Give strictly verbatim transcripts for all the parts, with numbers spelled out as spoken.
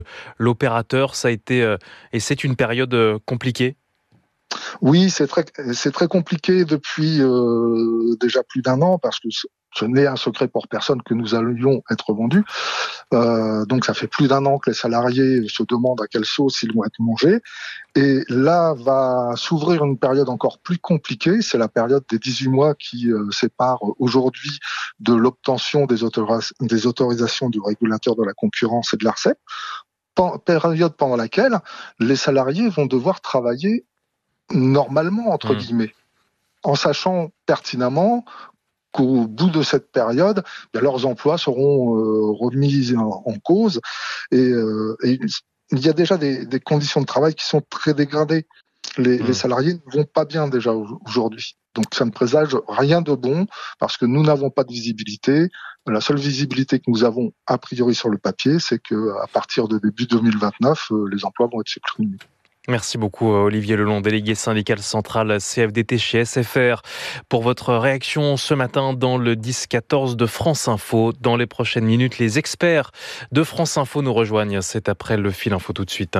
l'opérateur. Ça a été euh, et c'est une période euh, compliquée. Oui, c'est très, c'est très compliqué depuis euh, déjà plus d'un an parce que ce n'est un secret pour personne que nous allions être vendus. Euh, donc ça fait plus d'un an que les salariés se demandent à quelle sauce ils vont être mangés. Et là va s'ouvrir une période encore plus compliquée. C'est la période des dix-huit mois qui euh, sépare aujourd'hui de l'obtention des, autoris- des autorisations du régulateur de la concurrence et de l'Arcep. Période pendant laquelle les salariés vont devoir travailler normalement, entre Mmh. guillemets, en sachant pertinemment qu'au bout de cette période, bien, leurs emplois seront euh, remis en, en cause. Et, euh, et il y a déjà des, des conditions de travail qui sont très dégradées. Les, Mmh. les salariés ne vont pas bien déjà aujourd'hui. Donc ça ne présage rien de bon parce que nous n'avons pas de visibilité. La seule visibilité que nous avons a priori sur le papier, c'est qu'à partir de début deux mille vingt-neuf, euh, les emplois vont être supprimés. Merci beaucoup Olivier Lelon, délégué syndical central C F D T chez S F R, pour votre réaction ce matin dans le dix quatorze de France Info. Dans les prochaines minutes, les experts de France Info nous rejoignent. C'est après le fil info tout de suite.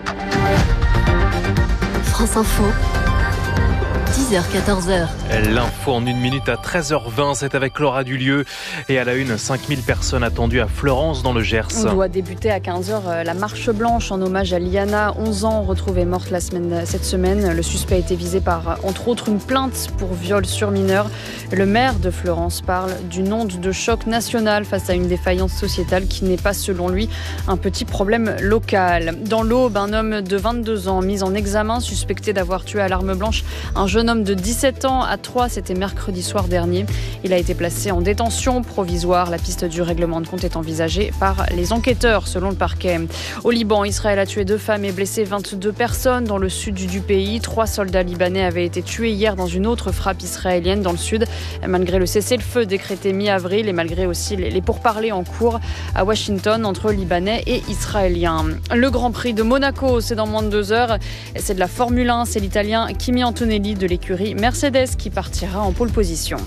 France Info, dix heures quatorze. L'info en une minute à treize heures vingt, c'est avec Laura Dulieu. Et à la une, cinq mille personnes attendues à Fleurance dans le Gers. On doit débuter à quinze heures la marche blanche en hommage à Liana, onze ans, retrouvée morte la semaine, cette semaine. Le suspect a été visé par, entre autres, une plainte pour viol sur mineur. Le maire de Fleurance parle d'une onde de choc national face à une défaillance sociétale qui n'est pas, selon lui, un petit problème local. Dans l'Aube, un homme de vingt-deux ans mis en examen, suspecté d'avoir tué à l'arme blanche un jeune homme de dix-sept ans à Troyes. C'était mercredi soir dernier. Il a été placé en détention provisoire. La piste du règlement de compte est envisagée par les enquêteurs, selon le parquet. Au Liban, Israël a tué deux femmes et blessé vingt-deux personnes dans le sud du pays. Trois soldats libanais avaient été tués hier dans une autre frappe israélienne dans le sud, malgré le cessez-le-feu décrété mi-avril et malgré aussi les pourparlers en cours à Washington entre Libanais et Israéliens. Le Grand Prix de Monaco, c'est dans moins de deux heures. C'est de la Formule un. C'est l'Italien Kimi Antonelli de l'écurie Mercedes qui partira en pole position.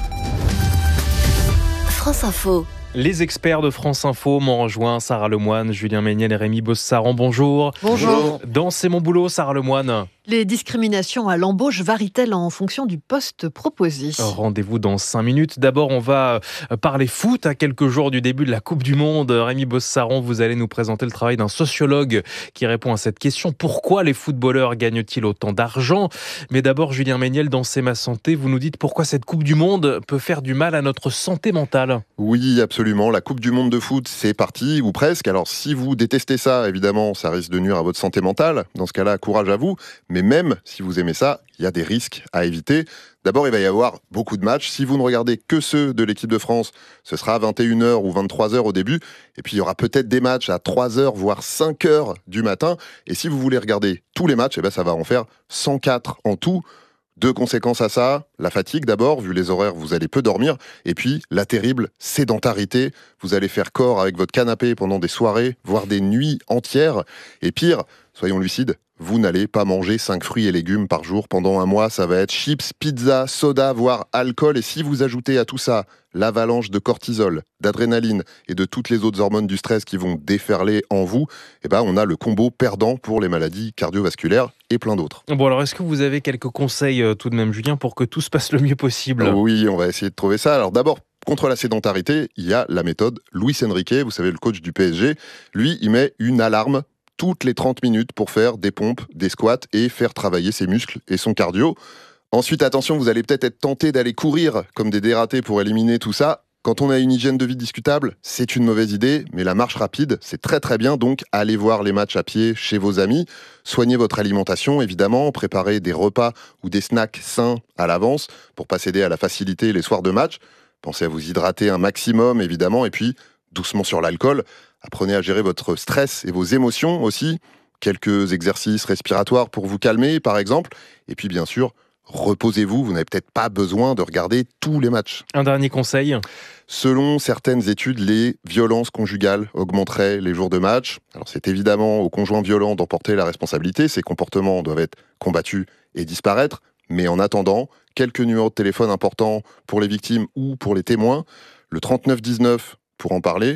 France Info. Les experts de France Info m'ont rejoint, Sarah Lemoine, Julien Méniel et Rémi Bossaran. Bonjour. Bonjour. Dans C'est mon boulot, Sarah Lemoine. Les discriminations à l'embauche varient-elles en fonction du poste proposé ? Rendez-vous dans cinq minutes. D'abord, on va parler foot à quelques jours du début de la Coupe du Monde. Rémi Bossaran, vous allez nous présenter le travail d'un sociologue qui répond à cette question. Pourquoi les footballeurs gagnent-ils autant d'argent ? Mais d'abord, Julien Méniel, dans C'est ma santé, vous nous dites pourquoi cette Coupe du Monde peut faire du mal à notre santé mentale. Oui, absolument. La Coupe du Monde de foot, c'est parti, ou presque. Alors, si vous détestez ça, évidemment, ça risque de nuire à votre santé mentale. Dans ce cas-là, courage à vous. Mais même si vous aimez ça, il y a des risques à éviter. D'abord, il va y avoir beaucoup de matchs. Si vous ne regardez que ceux de l'équipe de France, ce sera à vingt et une heures ou vingt-trois heures au début. Et puis, il y aura peut-être des matchs à trois heures, voire cinq heures du matin. Et si vous voulez regarder tous les matchs, eh ben, ça va en faire cent quatre en tout. Deux conséquences à ça, la fatigue d'abord, vu les horaires, vous allez peu dormir, et puis la terrible sédentarité, vous allez faire corps avec votre canapé pendant des soirées, voire des nuits entières, et pire, soyons lucides, vous n'allez pas manger cinq fruits et légumes par jour pendant un mois, ça va être chips, pizza, soda, voire alcool, et si vous ajoutez à tout ça l'avalanche de cortisol, d'adrénaline et de toutes les autres hormones du stress qui vont déferler en vous, eh ben on a le combo perdant pour les maladies cardiovasculaires et plein d'autres. Bon alors, est-ce que vous avez quelques conseils euh, tout de même, Julien, pour que tout se passe le mieux possible ? Oui, on va essayer de trouver ça. Alors d'abord, contre la sédentarité, il y a la méthode Luis Enrique, vous savez, le coach du P S G. Lui, il met une alarme toutes les trente minutes pour faire des pompes, des squats et faire travailler ses muscles et son cardio. Ensuite, attention, vous allez peut-être être tenté d'aller courir comme des dératés pour éliminer tout ça. Quand on a une hygiène de vie discutable, c'est une mauvaise idée, mais la marche rapide, c'est très très bien, donc allez voir les matchs à pied chez vos amis. Soignez votre alimentation, évidemment, préparez des repas ou des snacks sains à l'avance pour pas céder à la facilité les soirs de match. Pensez à vous hydrater un maximum, évidemment, et puis doucement sur l'alcool. Apprenez à gérer votre stress et vos émotions aussi. Quelques exercices respiratoires pour vous calmer, par exemple. Et puis, bien sûr, reposez-vous. Vous n'avez peut-être pas besoin de regarder tous les matchs. Un dernier conseil ? Selon certaines études, les violences conjugales augmenteraient les jours de match. Alors, c'est évidemment au conjoint violent d'emporter la responsabilité. Ces comportements doivent être combattus et disparaître. Mais en attendant, quelques numéros de téléphone importants pour les victimes ou pour les témoins. Le trente-neuf dix-neuf pour en parler.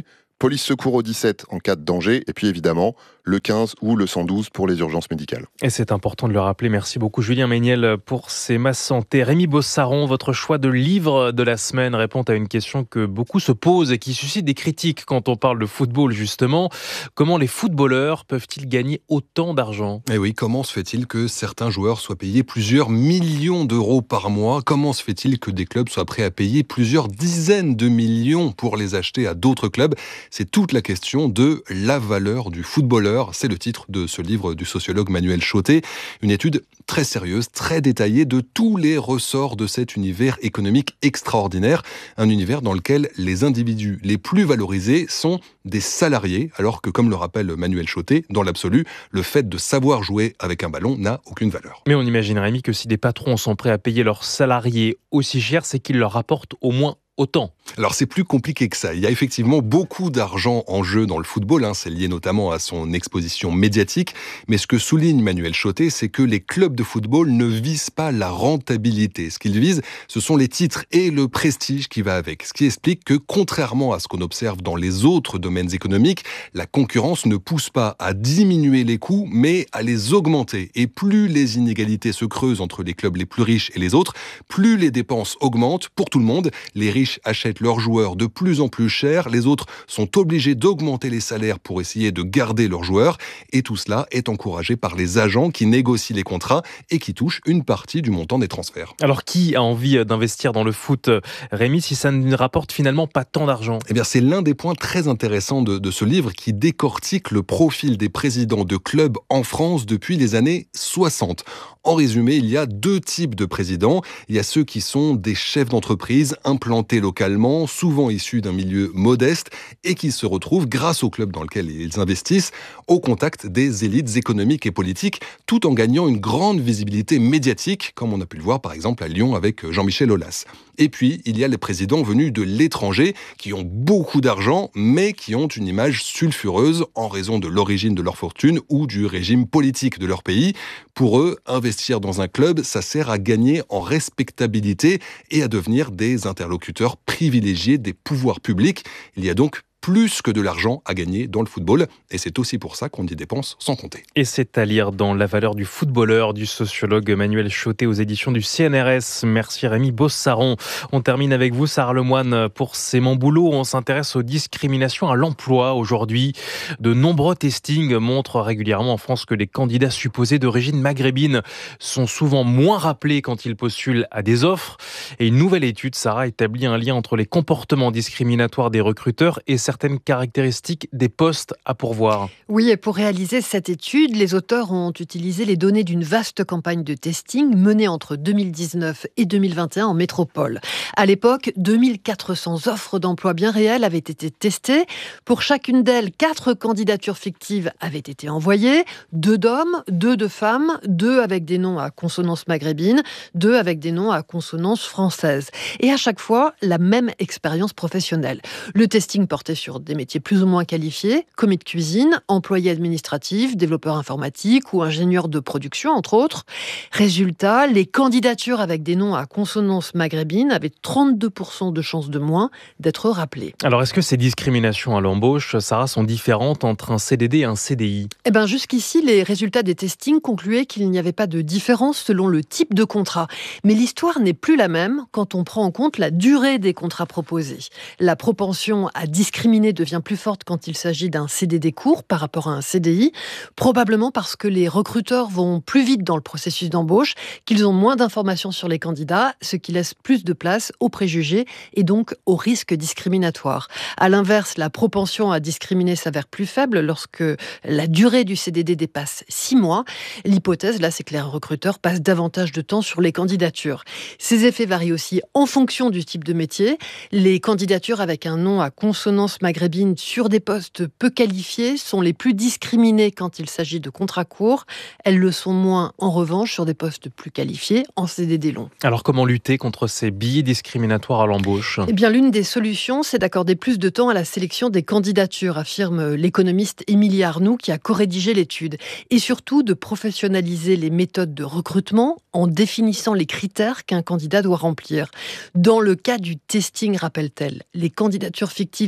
police secours au dix-sept en cas de danger, et puis évidemment le quinze ou le cent douze pour les urgences médicales. Et c'est important de le rappeler. Merci beaucoup Julien Méniel pour ces masses santé. Rémi Bossaron, votre choix de livre de la semaine répond à une question que beaucoup se posent et qui suscite des critiques quand on parle de football justement. Comment les footballeurs peuvent-ils gagner autant d'argent ? Eh oui, comment se fait-il que certains joueurs soient payés plusieurs millions d'euros par mois ? Comment se fait-il que des clubs soient prêts à payer plusieurs dizaines de millions pour les acheter à d'autres clubs ? C'est toute la question de la valeur du footballeur. C'est le titre de ce livre du sociologue Manuel Chotet. Une étude très sérieuse, très détaillée de tous les ressorts de cet univers économique extraordinaire. Un univers dans lequel les individus les plus valorisés sont des salariés, alors que, comme le rappelle Manuel Chotet, dans l'absolu, le fait de savoir jouer avec un ballon n'a aucune valeur. Mais on imagine, Rémi, que si des patrons sont prêts à payer leurs salariés aussi cher, c'est qu'ils leur rapportent au moins autant. Alors c'est plus compliqué que ça. Il y a effectivement beaucoup d'argent en jeu dans le football, hein. C'est lié notamment à son exposition médiatique. Mais ce que souligne Manuel Chotet, c'est que les clubs de football ne visent pas la rentabilité. Ce qu'ils visent, ce sont les titres et le prestige qui va avec. Ce qui explique que, contrairement à ce qu'on observe dans les autres domaines économiques, la concurrence ne pousse pas à diminuer les coûts, mais à les augmenter. Et plus les inégalités se creusent entre les clubs les plus riches et les autres, plus les dépenses augmentent pour tout le monde. Les riches achètent leurs joueurs de plus en plus chers, les autres sont obligés d'augmenter les salaires pour essayer de garder leurs joueurs, et tout cela est encouragé par les agents qui négocient les contrats et qui touchent une partie du montant des transferts. Alors qui a envie d'investir dans le foot, Rémi, si ça ne rapporte finalement pas tant d'argent ? Eh bien, c'est l'un des points très intéressants de, de ce livre qui décortique le profil des présidents de clubs en France depuis les années soixante. En résumé, il y a deux types de présidents. Il y a ceux qui sont des chefs d'entreprise implantés localement, souvent issus d'un milieu modeste, et qui se retrouvent, grâce au club dans lequel ils investissent, au contact des élites économiques et politiques, tout en gagnant une grande visibilité médiatique, comme on a pu le voir par exemple à Lyon avec Jean-Michel Aulas. Et puis, il y a les présidents venus de l'étranger, qui ont beaucoup d'argent, mais qui ont une image sulfureuse en raison de l'origine de leur fortune ou du régime politique de leur pays. Pour eux, investir dans un club, ça sert à gagner en respectabilité et à devenir des interlocuteurs privilégiés des pouvoirs publics. Il y a donc plus que de l'argent à gagner dans le football. Et c'est aussi pour ça qu'on y dépense sans compter. Et c'est à lire dans La valeur du footballeur du sociologue Manuel Chotet aux éditions du C N R S. Merci Rémi Bossaron. On termine avec vous, Sarah Lemoine, pour C'est mon boulot. On s'intéresse aux discriminations à l'emploi aujourd'hui. De nombreux testings montrent régulièrement en France que les candidats supposés d'origine maghrébine sont souvent moins rappelés quand ils postulent à des offres. Et une nouvelle étude, Sarah, établit un lien entre les comportements discriminatoires des recruteurs et certains certaines caractéristiques des postes à pourvoir. Oui, et pour réaliser cette étude, les auteurs ont utilisé les données d'une vaste campagne de testing menée entre deux mille dix-neuf et deux mille vingt et un en métropole. À l'époque, deux mille quatre cents offres d'emploi bien réelles avaient été testées. Pour chacune d'elles, quatre candidatures fictives avaient été envoyées. Deux d'hommes, deux de femmes, deux avec des noms à consonance maghrébine, deux avec des noms à consonance française. Et à chaque fois, la même expérience professionnelle. Le testing portait sur des métiers plus ou moins qualifiés, commis de cuisine, employé administratif, développeur informatique ou ingénieur de production, entre autres. Résultat, les candidatures avec des noms à consonance maghrébine avaient trente-deux pour cent de chances de moins d'être rappelées. Alors, est-ce que ces discriminations à l'embauche, Sarah, sont différentes entre un C D D et un C D I ? Eh bien, jusqu'ici, les résultats des testings concluaient qu'il n'y avait pas de différence selon le type de contrat. Mais l'histoire n'est plus la même quand on prend en compte la durée des contrats proposés. La propension à discriminer devient plus forte quand il s'agit d'un C D D court par rapport à un C D I, probablement parce que les recruteurs vont plus vite dans le processus d'embauche, qu'ils ont moins d'informations sur les candidats, ce qui laisse plus de place aux préjugés et donc aux risques discriminatoires. À l'inverse, la propension à discriminer s'avère plus faible lorsque la durée du C D D dépasse six mois. L'hypothèse, là, c'est que les recruteurs passent davantage de temps sur les candidatures. Ces effets varient aussi en fonction du type de métier. Les candidatures avec un nom à consonance maghrébine sur des postes peu qualifiés sont les plus discriminées quand il s'agit de contrats courts. Elles le sont moins, en revanche, sur des postes plus qualifiés en C D D long. Alors, comment lutter contre ces biais discriminatoires à l'embauche ? Eh bien, l'une des solutions, c'est d'accorder plus de temps à la sélection des candidatures, affirme l'économiste Émilie Arnoux, qui a co-rédigé l'étude. Et surtout, de professionnaliser les méthodes de recrutement en définissant les critères qu'un candidat doit remplir. Dans le cas du testing, rappelle-t-elle, les candidatures fictives étaient si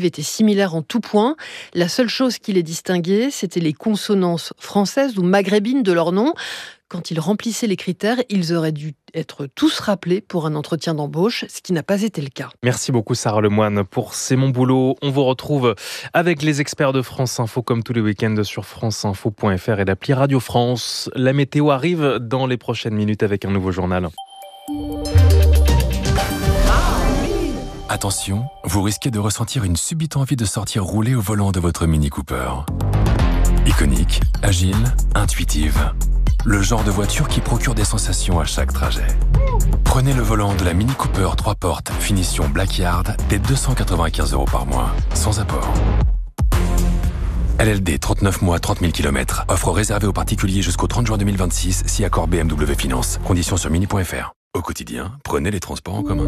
similaires en tout point. La seule chose qui les distinguait, c'était les consonances françaises ou maghrébines de leur nom. Quand ils remplissaient les critères, ils auraient dû être tous rappelés pour un entretien d'embauche, ce qui n'a pas été le cas. Merci beaucoup Sarah Lemoine pour C'est mon boulot. On vous retrouve avec les experts de France Info comme tous les week-ends sur franceinfo point f r et l'appli Radio France. La météo arrive dans les prochaines minutes avec un nouveau journal. Attention, vous risquez de ressentir une subite envie de sortir rouler au volant de votre Mini Cooper. Iconique, agile, intuitive. Le genre de voiture qui procure des sensations à chaque trajet. Prenez le volant de la Mini Cooper trois portes, finition Blackyard, dès deux cent quatre-vingt-quinze euros par mois, sans apport. L L D, trente-neuf mois, trente mille kilomètres. Offre réservée aux particuliers jusqu'au trente juin deux mille vingt-six, si accord B M W Finance. Conditions sur mini point f r. Au quotidien, prenez les transports en commun.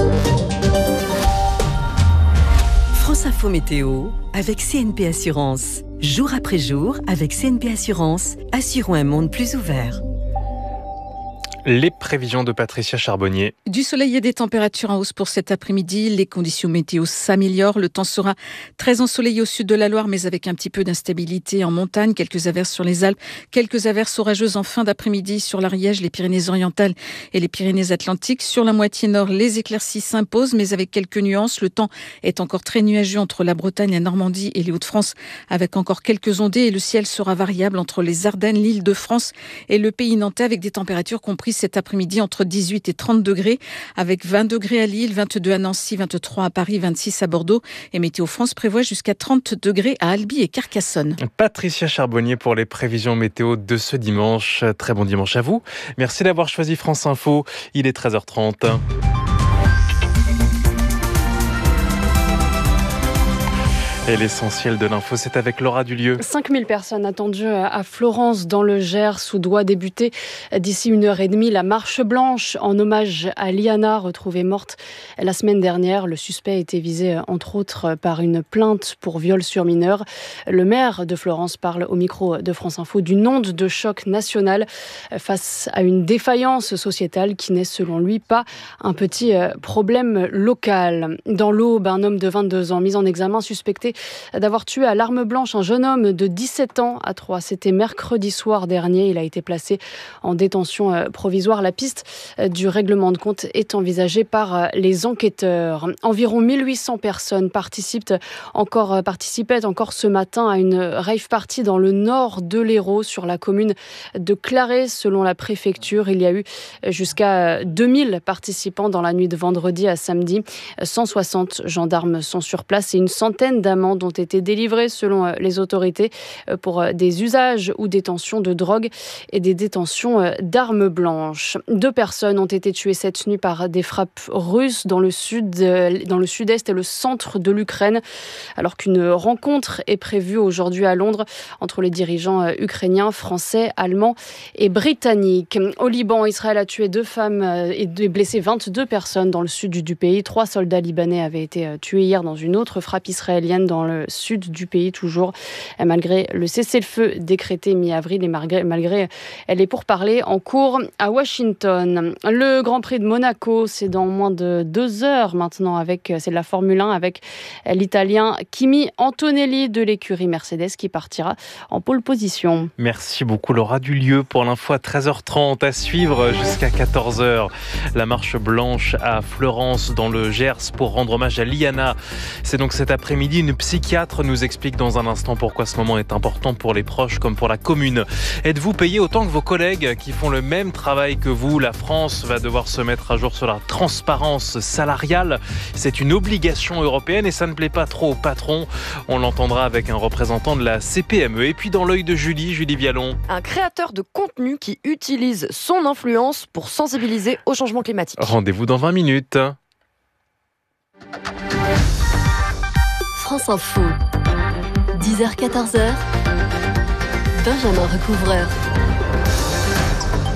France Info Météo avec C N P Assurance. Jour après jour, avec C N P Assurance, assurons un monde plus ouvert. Les prévisions de Patricia Charbonnier. Du soleil et des températures en hausse pour cet après-midi. Les conditions météo s'améliorent. Le temps sera très ensoleillé au sud de la Loire, mais avec un petit peu d'instabilité en montagne. Quelques averses sur les Alpes, quelques averses orageuses en fin d'après-midi sur l'Ariège, les Pyrénées-Orientales et les Pyrénées-Atlantiques. Sur la moitié nord, les éclaircies s'imposent, mais avec quelques nuances. Le temps est encore très nuageux entre la Bretagne, la Normandie et les Hauts-de-France, avec encore quelques ondées. Et le ciel sera variable entre les Ardennes, l'Île-de-France et le pays nantais, avec des températures comprises cet après-midi entre dix-huit et trente degrés, avec vingt degrés à Lille, vingt-deux à Nancy, vingt-trois à Paris, vingt-six à Bordeaux. Et Météo France prévoit jusqu'à trente degrés à Albi et Carcassonne. Patricia Charbonnier pour les prévisions météo de ce dimanche. Très bon dimanche à vous. Merci d'avoir choisi France Info. Il est treize heures trente. Et l'essentiel de l'info, c'est avec Laura Dulieu. cinq mille personnes attendues à Florence, dans le Gers, où doit débuter d'ici une heure et demie la marche blanche en hommage à Liana, retrouvée morte la semaine dernière. Le suspect a été visé, entre autres, par une plainte pour viol sur mineur. Le maire de Florence parle au micro de France Info d'une onde de choc national face à une défaillance sociétale qui n'est, selon lui, pas un petit problème local. Dans l'Aube, un homme de vingt-deux ans mis en examen suspecté d'avoir tué à l'arme blanche un jeune homme de dix-sept ans à Troyes. C'était mercredi soir dernier. Il a été placé en détention provisoire. La piste du règlement de compte est envisagée par les enquêteurs. Environ mille huit cents personnes participent encore, participaient encore ce matin à une rave party dans le nord de l'Hérault, sur la commune de Claré. Selon la préfecture, il y a eu jusqu'à deux mille participants dans la nuit de vendredi à samedi. cent soixante gendarmes sont sur place et une centaine d'amendes ont été délivrées selon les autorités pour des usages ou détentions de drogue et des détentions d'armes blanches. Deux personnes ont été tuées cette nuit par des frappes russes dans le sud, dans le sud-est et le centre de l'Ukraine, alors qu'une rencontre est prévue aujourd'hui à Londres entre les dirigeants ukrainiens, français, allemands et britanniques. Au Liban, Israël a tué deux femmes et blessé vingt-deux personnes dans le sud du pays. Trois soldats libanais avaient été tués hier dans une autre frappe israélienne dans le sud du pays, toujours malgré le cessez-le-feu décrété mi-avril et malgré, malgré les pourparlers en cours à Washington. Le Grand Prix de Monaco, c'est dans moins de deux heures maintenant, avec, c'est de la Formule un avec l'Italien Kimi Antonelli de l'écurie Mercedes qui partira en pole position. Merci beaucoup Laura Dulieu pour l'info à treize heures trente, à suivre jusqu'à quatorze heures. La marche blanche à Florence dans le Gers pour rendre hommage à Liana. C'est donc cet après-midi. Une psychiatre nous explique dans un instant pourquoi ce moment est important pour les proches comme pour la commune. Êtes-vous payé autant que vos collègues qui font le même travail que vous? La France va devoir se mettre à jour sur la transparence salariale. C'est une obligation européenne et ça ne plaît pas trop aux patrons. On l'entendra avec un représentant de la C P M E. Et puis dans l'œil de Julie, Julie Vialon. Un créateur de contenu qui utilise son influence pour sensibiliser au changement climatique. Rendez-vous dans vingt minutes. France Info, dix heures quatorze, Benjamin Recouvreur.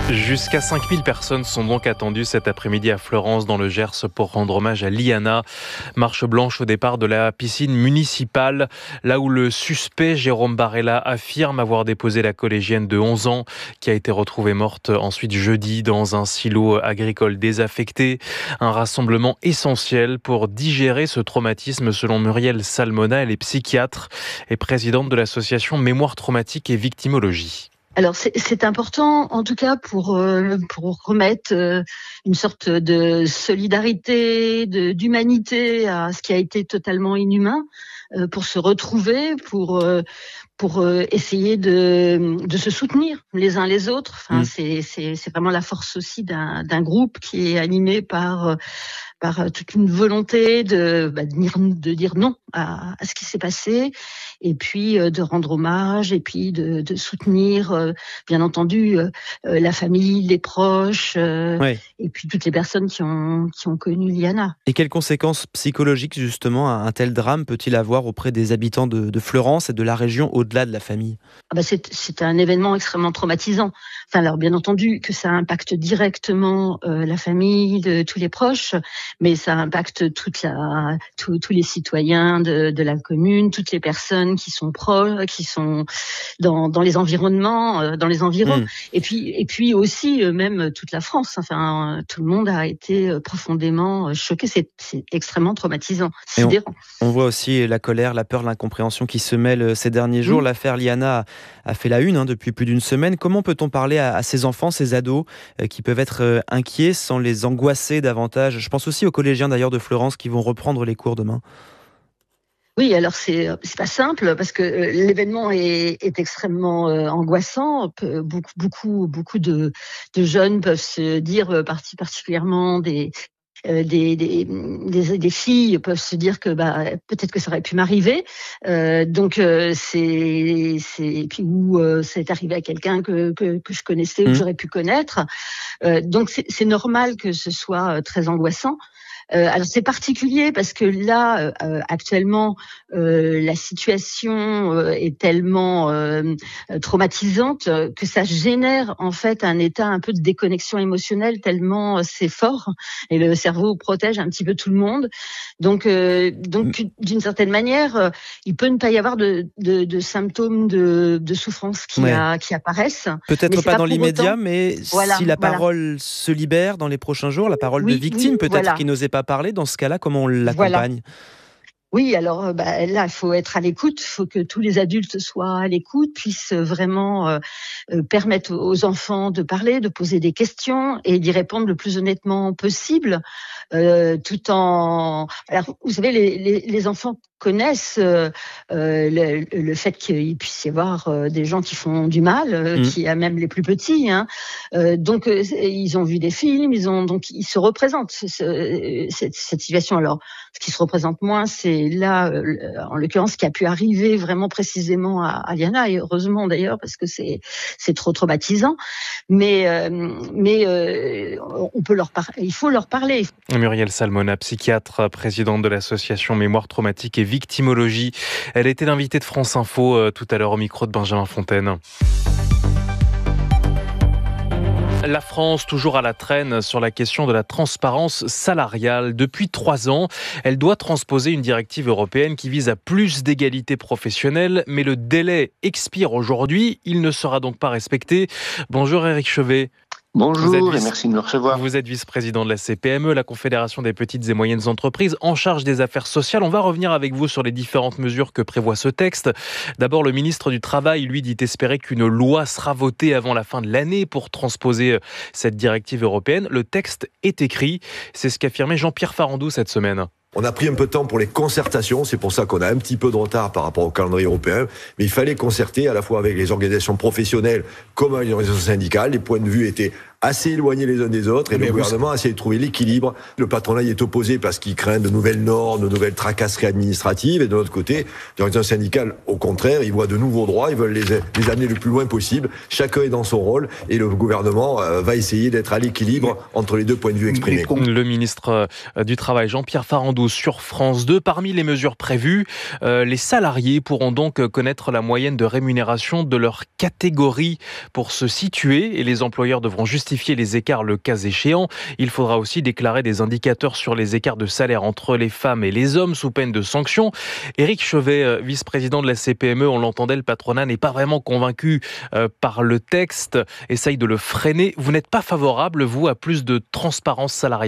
Jusqu'à cinq mille personnes sont donc attendues cet après-midi à Fleurance dans le Gers pour rendre hommage à Liana. Marche blanche au départ de la piscine municipale, là où le suspect Jérôme Barella affirme avoir déposé la collégienne de onze ans qui a été retrouvée morte ensuite jeudi dans un silo agricole désaffecté. Un rassemblement essentiel pour digérer ce traumatisme selon Muriel Salmona. Elle est psychiatre et présidente de l'association Mémoire traumatique et victimologie. Alors c'est, c'est important, en tout cas, pour euh, pour remettre euh, une sorte de solidarité, de, d'humanité à ce qui a été totalement inhumain, euh, pour se retrouver, pour euh, pour euh, essayer de de se soutenir les uns les autres. Enfin, mmh. c'est c'est c'est vraiment la force aussi d'un d'un groupe qui est animé par euh, par toute une volonté de, bah, de, dire, de dire non à, à ce qui s'est passé, et puis euh, de rendre hommage, et puis de, de soutenir, euh, bien entendu, euh, la famille, les proches, euh, ouais. et puis toutes les personnes qui ont, qui ont connu Liana. Et quelles conséquences psychologiques, justement, un tel drame peut-il avoir auprès des habitants de, de Fleurance et de la région au-delà de la famille ? Ah bah c'est, c'est un événement extrêmement traumatisant. Enfin, alors, bien entendu que ça impacte directement euh, la famille, de, tous les proches, mais ça impacte toute la, tous, tous les citoyens de, de la commune, toutes les personnes qui sont proches, qui sont dans, dans les environnements, euh, dans les environs, mmh. et puis et puis aussi euh, même toute la France. Enfin, euh, tout le monde a été euh, profondément euh, choqué. C'est, c'est extrêmement traumatisant, sidérant. On, on voit aussi la colère, la peur, l'incompréhension qui se mêlent ces derniers jours. Mmh. L'affaire Liana a, a fait la une hein, depuis plus d'une semaine. Comment peut-on parler à, à ces enfants, ces ados euh, qui peuvent être euh, inquiets sans les angoisser davantage ? Je pense aussi aux collégiens d'ailleurs de Fleurance qui vont reprendre les cours demain. Oui, alors c'est c'est pas simple parce que euh, l'événement est, est extrêmement euh, angoissant. Beaucoup beaucoup beaucoup de de jeunes peuvent se dire, euh, particulièrement des Euh, des, des, des, des filles peuvent se dire que bah peut-être que ça aurait pu m'arriver. Euh, donc euh, c'est c'est puis où euh, c'est arrivé à quelqu'un que que, que je connaissais mmh. ou que j'aurais pu connaître. Euh, donc c'est, c'est normal que ce soit très angoissant. Euh, alors c'est particulier parce que là euh, actuellement euh, la situation euh, est tellement euh, traumatisante que ça génère en fait un état un peu de déconnexion émotionnelle tellement euh, c'est fort et le cerveau protège un petit peu tout le monde. Donc euh, donc d'une certaine manière euh, il peut ne pas y avoir de de, de symptômes de, de souffrance qui, ouais. a, qui apparaissent. Peut-être pas, pas dans l'immédiat, autant. mais voilà, si la voilà. parole se libère dans les prochains jours, la parole oui, de victime oui, peut-être voilà. qui n'osait pas parler, dans ce cas-là, comment on l'accompagne ? Voilà. Oui, alors bah, là, il faut être à l'écoute, il faut que tous les adultes soient à l'écoute, puissent vraiment euh, permettre aux enfants de parler, de poser des questions et d'y répondre le plus honnêtement possible, euh, tout en... Alors, vous savez, les, les, les enfants connaissent euh, le, le fait qu'il puisse y avoir euh, des gens qui font du mal, euh, mmh. qui a même les plus petits. Hein. Euh, donc, euh, ils ont vu des films, ils ont donc ils se représentent ce, cette, cette situation. Alors, ce qui se représente moins, c'est là, euh, en l'occurrence, ce qui a pu arriver vraiment précisément à, à Liana, et heureusement d'ailleurs parce que c'est c'est trop traumatisant. Mais euh, mais euh, on peut leur par... il faut leur parler. Muriel Salmona, psychiatre, présidente de l'association Mémoire traumatique et victimologie. Elle était l'invitée de France Info euh, tout à l'heure au micro de Benjamin Fontaine. La France, toujours à la traîne sur la question de la transparence salariale. Depuis trois ans, elle doit transposer une directive européenne qui vise à plus d'égalité professionnelle, mais le délai expire aujourd'hui. Il ne sera donc pas respecté. Bonjour Éric Chevet. Bonjour vice... et merci de me recevoir. Vous êtes vice-président de la C P M E, la Confédération des petites et moyennes entreprises, en charge des affaires sociales. On va revenir avec vous sur les différentes mesures que prévoit ce texte. D'abord, le ministre du Travail, lui, dit espérer qu'une loi sera votée avant la fin de l'année pour transposer cette directive européenne. Le texte est écrit. C'est ce qu'affirmait Jean-Pierre Farandou cette semaine. On a pris un peu de temps pour les concertations, c'est pour ça qu'on a un petit peu de retard par rapport au calendrier européen, mais il fallait concerter à la fois avec les organisations professionnelles comme avec les organisations syndicales. Les points de vue étaient assez éloignés les uns des autres, et Mais le vous... gouvernement a essayé de trouver l'équilibre. Le patronat y est opposé parce qu'il craint de nouvelles normes, de nouvelles tracasseries administratives, et de l'autre côté, les organisations syndicales, au contraire, ils voient de nouveaux droits, ils veulent les, les amener le plus loin possible. Chacun est dans son rôle, et le gouvernement euh, va essayer d'être à l'équilibre entre les deux points de vue exprimés. Le ministre du Travail, Jean-Pierre Farandou, sur France deux. Parmi les mesures prévues, euh, les salariés pourront donc connaître la moyenne de rémunération de leur catégorie pour se situer, et les employeurs devront justifier les écarts le cas échéant. Il faudra aussi déclarer des indicateurs sur les écarts de salaire entre les femmes et les hommes sous peine de sanctions. Éric Chevet, vice-président de la C P M E, on l'entendait, le patronat n'est pas vraiment convaincu euh, par le texte, essaye de le freiner. Vous n'êtes pas favorable, vous, à plus de transparence salariale ?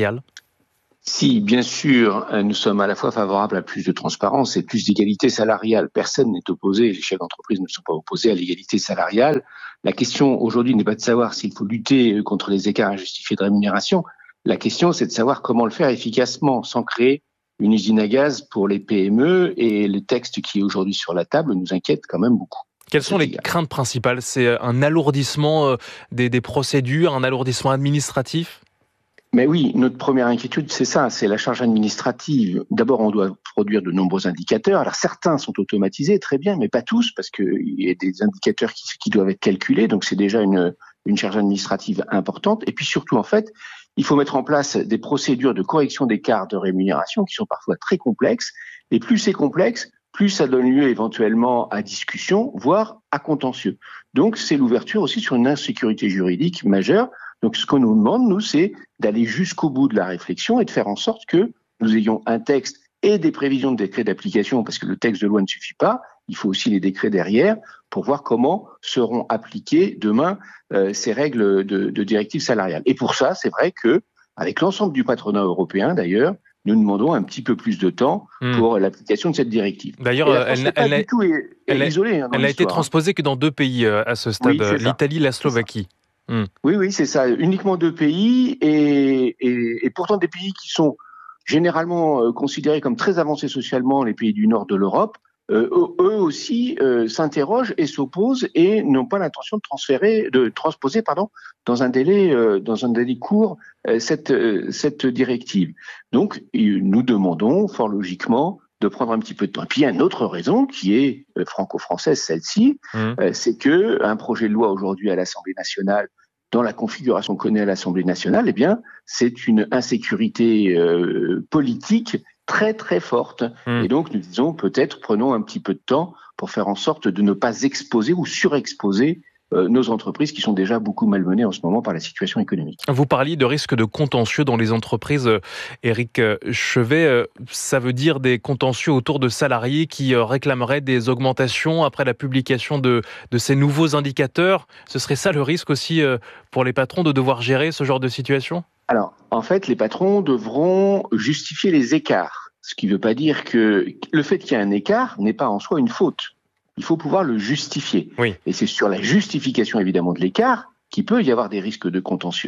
Si, bien sûr, nous sommes à la fois favorables à plus de transparence et plus d'égalité salariale. Personne n'est opposé, les chefs d'entreprise ne sont pas opposés à l'égalité salariale. La question aujourd'hui n'est pas de savoir s'il faut lutter contre les écarts injustifiés de rémunération. La question, c'est de savoir comment le faire efficacement sans créer une usine à gaz pour les P M E, et le texte qui est aujourd'hui sur la table nous inquiète quand même beaucoup. Quelles sont les craintes principales ? C'est un alourdissement des, des procédures, un alourdissement administratif ? Mais oui, notre première inquiétude, c'est ça, c'est la charge administrative. D'abord, on doit produire de nombreux indicateurs. Alors, certains sont automatisés, très bien, mais pas tous, parce qu'il y a des indicateurs qui, qui doivent être calculés, donc c'est déjà une, une charge administrative importante. Et puis surtout, en fait, il faut mettre en place des procédures de correction d'écart de rémunération qui sont parfois très complexes. Et plus c'est complexe, plus ça donne lieu éventuellement à discussion, voire à contentieux. Donc, c'est l'ouverture aussi sur une insécurité juridique majeure. Donc, ce qu'on nous demande, nous, c'est d'aller jusqu'au bout de la réflexion et de faire en sorte que nous ayons un texte et des prévisions de décrets d'application, parce que le texte de loi ne suffit pas, il faut aussi les décrets derrière, pour voir comment seront appliquées demain euh, ces règles de, de directives salariales. Et pour ça, c'est vrai que, avec l'ensemble du patronat européen d'ailleurs, nous demandons un petit peu plus de temps mmh. pour l'application de cette directive. D'ailleurs, elle, elle, elle, tout est, elle, est isolée, hein, elle n'a été transposée que dans deux pays euh, à ce stade, oui, l'Italie et la Slovaquie. Mmh. Oui, oui, c'est ça. Uniquement deux pays, et, et, et pourtant des pays qui sont généralement euh, considérés comme très avancés socialement, les pays du nord de l'Europe, euh, eux aussi euh, s'interrogent et s'opposent et n'ont pas l'intention de transférer, de transposer, pardon, dans un délai, euh, dans un délai court euh, cette euh, cette directive. Donc, nous demandons fort logiquement de prendre un petit peu de temps. Et puis il y a une autre raison qui est euh, franco-française, celle-ci, mmh. euh, c'est que un projet de loi aujourd'hui à l'Assemblée nationale, dans la configuration qu'on connaît à l'Assemblée nationale, eh bien, c'est une insécurité euh, politique très très forte. Mmh. Et donc nous disons peut-être prenons un petit peu de temps pour faire en sorte de ne pas exposer ou surexposer Euh, nos entreprises qui sont déjà beaucoup malmenées en ce moment par la situation économique. Vous parliez de risque de contentieux dans les entreprises, Éric Chevet. Ça veut dire des contentieux autour de salariés qui réclameraient des augmentations après la publication de, de ces nouveaux indicateurs. Ce serait ça le risque aussi pour les patrons de devoir gérer ce genre de situation ? Alors, en fait, les patrons devront justifier les écarts. Ce qui ne veut pas dire que le fait qu'il y ait un écart n'est pas en soi une faute. Il faut pouvoir le justifier. Oui. Et c'est sur la justification, évidemment, de l'écart qu'il peut y avoir des risques de contentieux.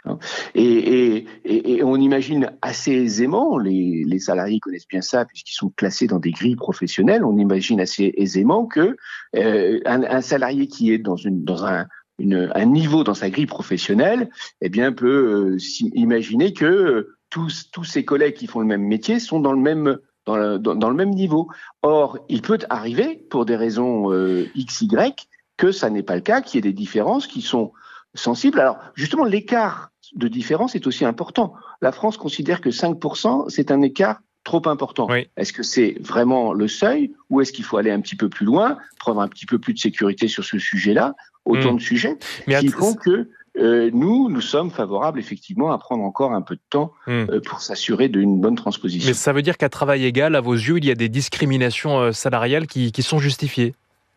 Et, et, et, et on imagine assez aisément, les, les salariés connaissent bien ça puisqu'ils sont classés dans des grilles professionnelles, on imagine assez aisément que euh, un, un salarié qui est dans, une, dans un, une, un niveau dans sa grille professionnelle, eh bien, peut euh, imaginer que euh, tous, tous ses collègues qui font le même métier sont dans le même Dans le, dans, dans le même niveau. Or, il peut arriver, pour des raisons euh, X, Y, que ça n'est pas le cas, qu'il y ait des différences qui sont sensibles. Alors, justement, l'écart de différence est aussi important. La France considère que cinq pour cent, c'est un écart trop important. Oui. Est-ce que c'est vraiment le seuil, ou est-ce qu'il faut aller un petit peu plus loin, prendre un petit peu plus de sécurité sur ce sujet-là, autant mmh. de sujets Mais qui font que Euh, nous, nous sommes favorables effectivement à prendre encore un peu de temps mmh. euh, pour s'assurer d'une bonne transposition. Mais ça veut dire qu'à travail égal, à vos yeux, il y a des discriminations euh, salariales qui, qui sont justifiées ?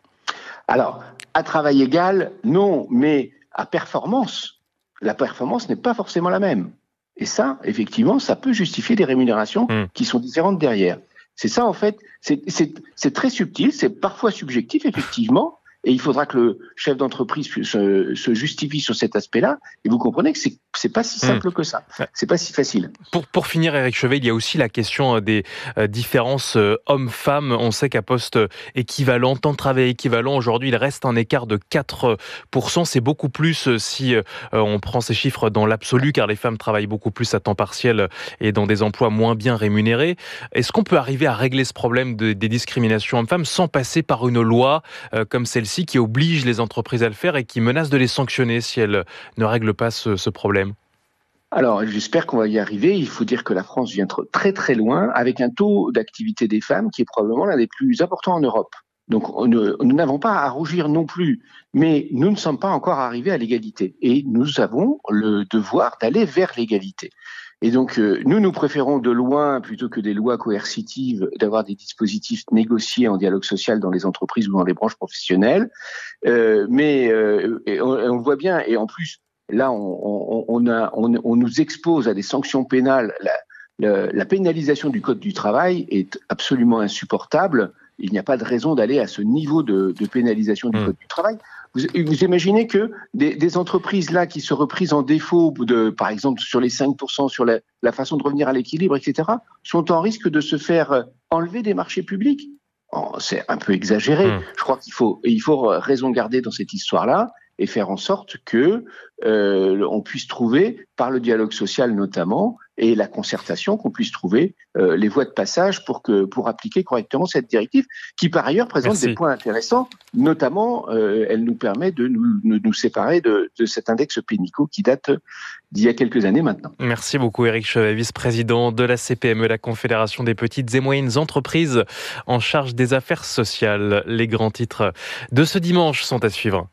Alors, à travail égal, non, mais à performance, la performance n'est pas forcément la même. Et ça, effectivement, ça peut justifier des rémunérations mmh. qui sont différentes derrière. C'est ça, en fait, c'est, c'est, c'est très subtil, c'est parfois subjectif, effectivement, Et il faudra que le chef d'entreprise se, se justifie sur cet aspect-là. Et vous comprenez que c'est c'est pas si simple mmh. que ça. C'est pas si facile. Pour, pour finir, Éric Chevet, il y a aussi la question des euh, différences euh, hommes-femmes. On sait qu'à poste équivalent, temps de travail équivalent, aujourd'hui, il reste un écart de quatre pour cent. C'est beaucoup plus euh, si euh, on prend ces chiffres dans l'absolu, car les femmes travaillent beaucoup plus à temps partiel et dans des emplois moins bien rémunérés. Est-ce qu'on peut arriver à régler ce problème de, des discriminations hommes-femmes sans passer par une loi euh, comme celle-ci qui oblige les entreprises à le faire et qui menace de les sanctionner si elles ne règlent pas ce, ce problème? Alors, j'espère qu'on va y arriver. Il faut dire que la France vient très très loin, avec un taux d'activité des femmes qui est probablement l'un des plus importants en Europe. Donc, on ne, nous n'avons pas à rougir non plus, mais nous ne sommes pas encore arrivés à l'égalité. Et nous avons le devoir d'aller vers l'égalité. Et donc, euh, nous, nous préférons de loin, plutôt que des lois coercitives, d'avoir des dispositifs négociés en dialogue social dans les entreprises ou dans les branches professionnelles. Euh, mais euh, et on, on le voit bien, et en plus, là, on, on, on, a, on, on nous expose à des sanctions pénales. La, la, la pénalisation du Code du travail est absolument insupportable. Il n'y a pas de raison d'aller à ce niveau de, de pénalisation du mmh. Code du travail. Vous, vous imaginez que des, des entreprises là qui se reprisent en défaut, de, par exemple sur les cinq pour cent, sur la, la façon de revenir à l'équilibre, et cetera, sont en risque de se faire enlever des marchés publics. Oh, c'est un peu exagéré. Mmh. Je crois qu'il faut, il faut raison garder dans cette histoire-là et faire en sorte que euh, on puisse trouver, par le dialogue social notamment, et la concertation, qu'on puisse trouver euh, les voies de passage pour que pour appliquer correctement cette directive, qui par ailleurs présente Merci. des points intéressants, notamment euh, elle nous permet de nous, de nous séparer de, de cet index Pénicaud qui date d'il y a quelques années maintenant. Merci beaucoup Éric Chevet, vice-président de la C P M E, la Confédération des petites et moyennes entreprises en charge des affaires sociales. Les grands titres de ce dimanche sont à suivre.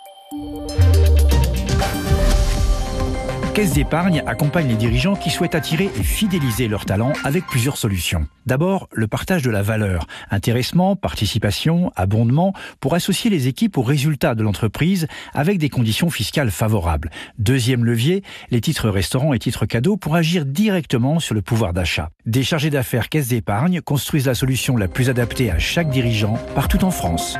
Caisse d'épargne accompagne les dirigeants qui souhaitent attirer et fidéliser leurs talents avec plusieurs solutions. D'abord, le partage de la valeur, intéressement, participation, abondement, pour associer les équipes aux résultats de l'entreprise avec des conditions fiscales favorables. Deuxième levier, les titres restaurants et titres cadeaux pour agir directement sur le pouvoir d'achat. Des chargés d'affaires Caisse d'épargne construisent la solution la plus adaptée à chaque dirigeant partout en France.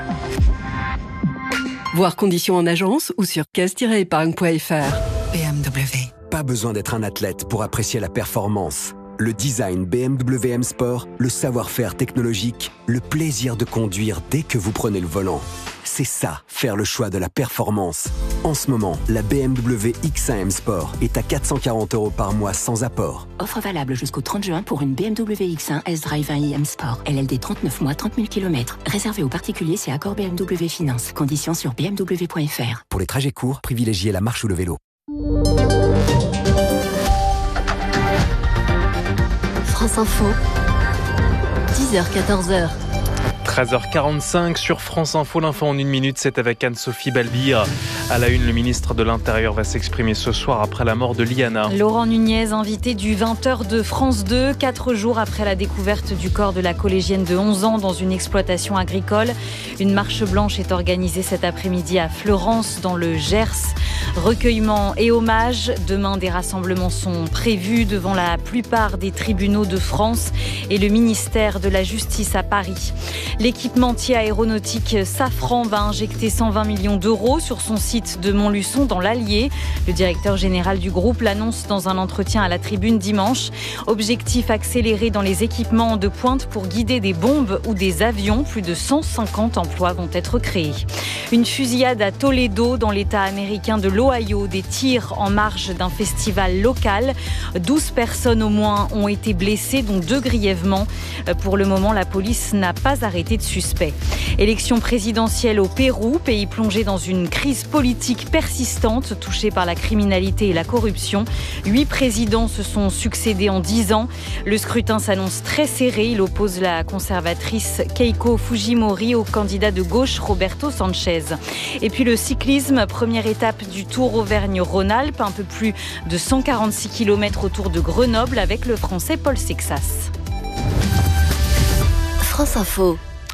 Voir conditions en agence ou sur caisse tiret épargne point f r. B M W. Pas besoin d'être un athlète pour apprécier la performance. Le design B M W M Sport, le savoir-faire technologique, le plaisir de conduire dès que vous prenez le volant. C'est ça, faire le choix de la performance. En ce moment, la B M W X un M Sport est à quatre cent quarante euros par mois sans apport. Offre valable jusqu'au trente juin pour une B M W X un S-Drive un i M Sport. L L D trente-neuf mois, trente mille kilomètres. Réservé aux particuliers, c'est accord B M W Finance. Conditions sur b m w point f r. Pour les trajets courts, privilégiez la marche ou le vélo. France Info, dix heures quatorze heures. treize heures quarante-cinq sur France Info, l'info en une minute, c'est avec Anne-Sophie Balbir. À la une, le ministre de l'Intérieur va s'exprimer ce soir après la mort de Liana. Laurent Nunez, invité du vingt heures de France deux, quatre jours après la découverte du corps de la collégienne de onze ans dans une exploitation agricole. Une marche blanche est organisée cet après-midi à Fleurance, dans le Gers. Recueillement et hommage. Demain, des rassemblements sont prévus devant la plupart des tribunaux de France et le ministère de la Justice à Paris. L'équipementier aéronautique Safran va injecter cent vingt millions d'euros sur son site de Montluçon dans l'Allier. Le directeur général du groupe l'annonce dans un entretien à la Tribune dimanche. Objectif accéléré dans les équipements de pointe pour guider des bombes ou des avions. Plus de cent cinquante emplois vont être créés. Une fusillade à Toledo dans l'État américain de l'Ohio. Des tirs en marge d'un festival local. douze personnes au moins ont été blessées, dont deux grièvement. Pour le moment, la police n'a pas arrêté de suspects. Élection présidentielle au Pérou, pays plongé dans une crise politique persistante, touché par la criminalité et la corruption. Huit présidents se sont succédés en dix ans. Le scrutin s'annonce très serré. Il oppose la conservatrice Keiko Fujimori au candidat de gauche Roberto Sanchez. Et puis le cyclisme, première étape du Tour Auvergne-Rhône-Alpes, un peu plus de cent quarante-six kilomètres autour de Grenoble avec le Français Paul Sexas. France Info.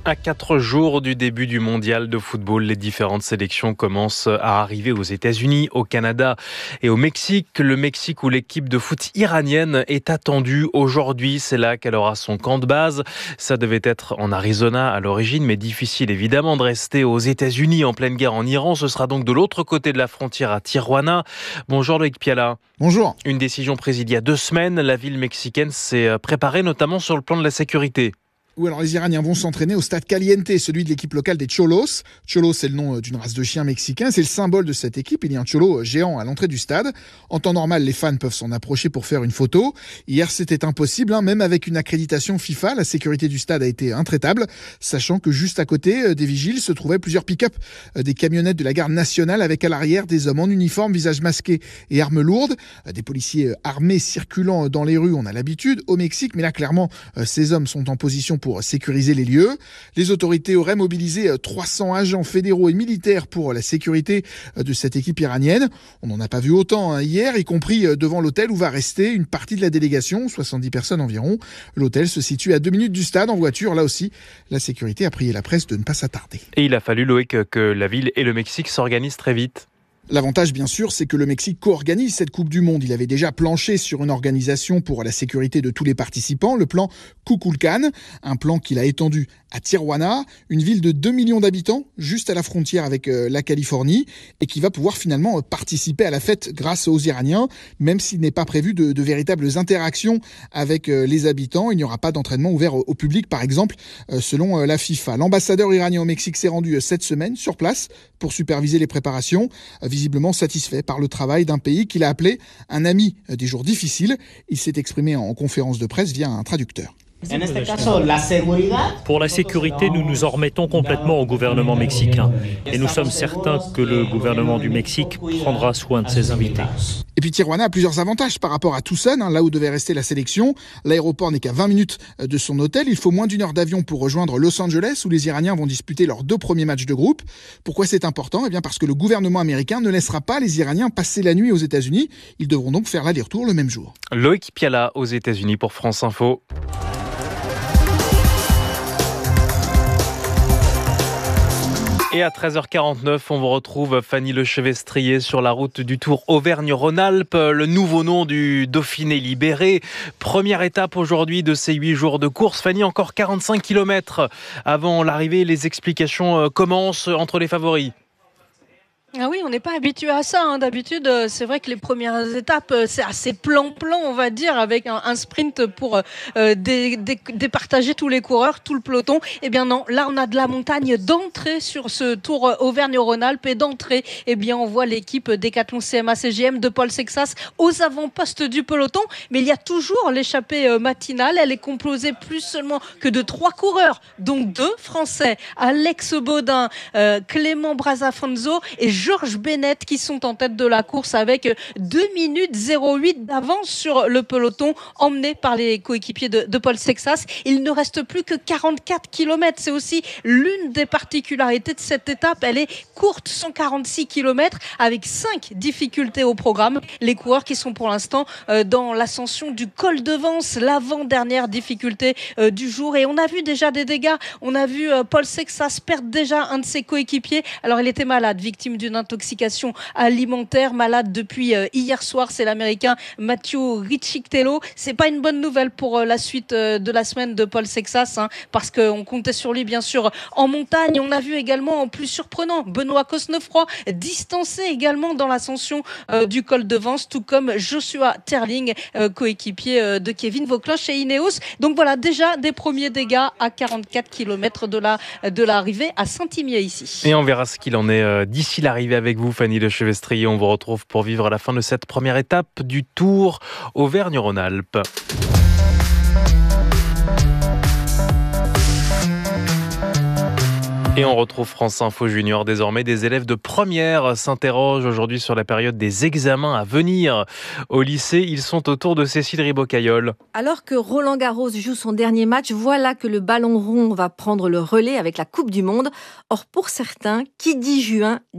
À quatre jours du début du mondial de football, les différentes sélections commencent à arriver aux États-Unis, au Canada et au Mexique. Le Mexique où l'équipe de foot iranienne est attendue aujourd'hui. C'est là qu'elle aura son camp de base. Ça devait être en Arizona à l'origine, mais difficile évidemment de rester aux États-Unis en pleine guerre en Iran. Ce sera donc de l'autre côté de la frontière à Tijuana. Bonjour Loïc Piala. Bonjour. Une décision prise il y a deux semaines. La ville mexicaine s'est préparée notamment sur le plan de la sécurité. Oui, alors les Iraniens vont s'entraîner au stade Caliente, celui de l'équipe locale des Cholos. Cholos, c'est le nom d'une race de chiens mexicains. C'est le symbole de cette équipe. Il y a un cholo géant à l'entrée du stade. En temps normal, les fans peuvent s'en approcher pour faire une photo. Hier, c'était impossible, hein. Même avec une accréditation FIFA, la sécurité du stade a été intraitable, sachant que juste à côté des vigiles se trouvaient plusieurs pick-up, des camionnettes de la garde nationale avec à l'arrière des hommes en uniforme, visage masqué et armes lourdes. Des policiers armés circulant dans les rues, on a l'habitude au Mexique, mais là, clairement, ces hommes sont en position pour sécuriser les lieux. Les autorités auraient mobilisé trois cents agents fédéraux et militaires pour la sécurité de cette équipe iranienne. On n'en a pas vu autant hein, hier, y compris devant l'hôtel où va rester une partie de la délégation, soixante-dix personnes environ. L'hôtel se situe à deux minutes du stade en voiture. Là aussi, la sécurité a prié la presse de ne pas s'attarder. Et il a fallu, Loïc, que la ville et le Mexique s'organisent très vite. L'avantage, bien sûr, c'est que le Mexique co-organise cette Coupe du Monde. Il avait déjà planché sur une organisation pour la sécurité de tous les participants, le plan Kukulkan, un plan qu'il a étendu à Tijuana, une ville de deux millions d'habitants, juste à la frontière avec la Californie, et qui va pouvoir finalement participer à la fête grâce aux Iraniens, même s'il n'est pas prévu de, de véritables interactions avec les habitants. Il n'y aura pas d'entraînement ouvert au public, par exemple, selon la FIFA. L'ambassadeur iranien au Mexique s'est rendu cette semaine sur place pour superviser les préparations, visiblement satisfait par le travail d'un pays qu'il a appelé un ami des jours difficiles. Il s'est exprimé en conférence de presse via un traducteur. Pour la sécurité, nous nous en remettons complètement au gouvernement mexicain. Et nous sommes certains que le gouvernement du Mexique prendra soin de ses invités. Et puis Tijuana a plusieurs avantages par rapport à Tucson, hein, là où devait rester la sélection. L'aéroport n'est qu'à vingt minutes de son hôtel. Il faut moins d'une heure d'avion pour rejoindre Los Angeles, où les Iraniens vont disputer leurs deux premiers matchs de groupe. Pourquoi c'est important ? Eh bien parce que le gouvernement américain ne laissera pas les Iraniens passer la nuit aux États-Unis. Ils devront donc faire l'aller-retour le même jour. Loïc Piala aux États-Unis pour France Info. Et à treize heures quarante-neuf, on vous retrouve Fanny Lechevestrier sur la route du Tour Auvergne-Rhône-Alpes, le nouveau nom du Dauphiné libéré. Première étape aujourd'hui de ces huit jours de course. Fanny, encore quarante-cinq kilomètres avant l'arrivée. Les explications commencent entre les favoris. Ah oui, on n'est pas habitué à ça. Hein. D'habitude, c'est vrai que les premières étapes, c'est assez plan-plan, on va dire, avec un, un sprint pour euh, dé, dé, départager tous les coureurs, tout le peloton. Eh bien non, là, on a de la montagne d'entrée sur ce Tour Auvergne-Rhône-Alpes. Et d'entrée, eh bien, on voit l'équipe Décathlon C M A C G M de Paul Sexas aux avant-postes du peloton. Mais il y a toujours l'échappée matinale. Elle est composée plus seulement que de trois coureurs, donc deux Français, Alex Baudin, euh, Clément Brazafonso et Georges Bennett qui sont en tête de la course avec deux minutes zéro huit d'avance sur le peloton emmené par les coéquipiers de, de Paul Sexas. Il ne reste plus que quarante-quatre kilomètres. C'est aussi l'une des particularités de cette étape. Elle est courte, cent quarante-six kilomètres avec cinq difficultés au programme. Les coureurs qui sont pour l'instant euh, dans l'ascension du col de Vence, l'avant-dernière difficulté euh, du jour. Et on a vu déjà des dégâts. On a vu euh, Paul Sexas perdre déjà un de ses coéquipiers. Alors il était malade, victime d'une intoxication alimentaire, malade depuis euh, hier soir. C'est l'américain Matthew Riccichitello. C'est pas une bonne nouvelle pour euh, la suite euh, de la semaine de Paul Sexas, hein, parce qu'on comptait sur lui bien sûr en montagne. On a vu également, en plus surprenant, Benoît Cosnefroy distancé également dans l'ascension euh, du col de Vence, tout comme Joshua Terling, euh, coéquipier euh, de Kevin Vauclin chez Ineos. Donc voilà, déjà des premiers dégâts à quarante-quatre kilomètres de la de l'arrivée à Saint-Imier ici. Et on verra ce qu'il en est euh, d'ici l'arrivée avec vous, Fanny Lechevestrier. On vous retrouve pour vivre la fin de cette première étape du Tour Auvergne-Rhône-Alpes. Et on retrouve France Info Junior. Désormais, des élèves de première s'interrogent aujourd'hui sur la période des examens à venir. Au lycée, ils sont autour de Cécile Ribocaillol. Alors que Roland Garros joue son dernier match, voilà que le ballon rond va prendre le relais avec la Coupe du Monde. Or, pour certains, qui dit juin dit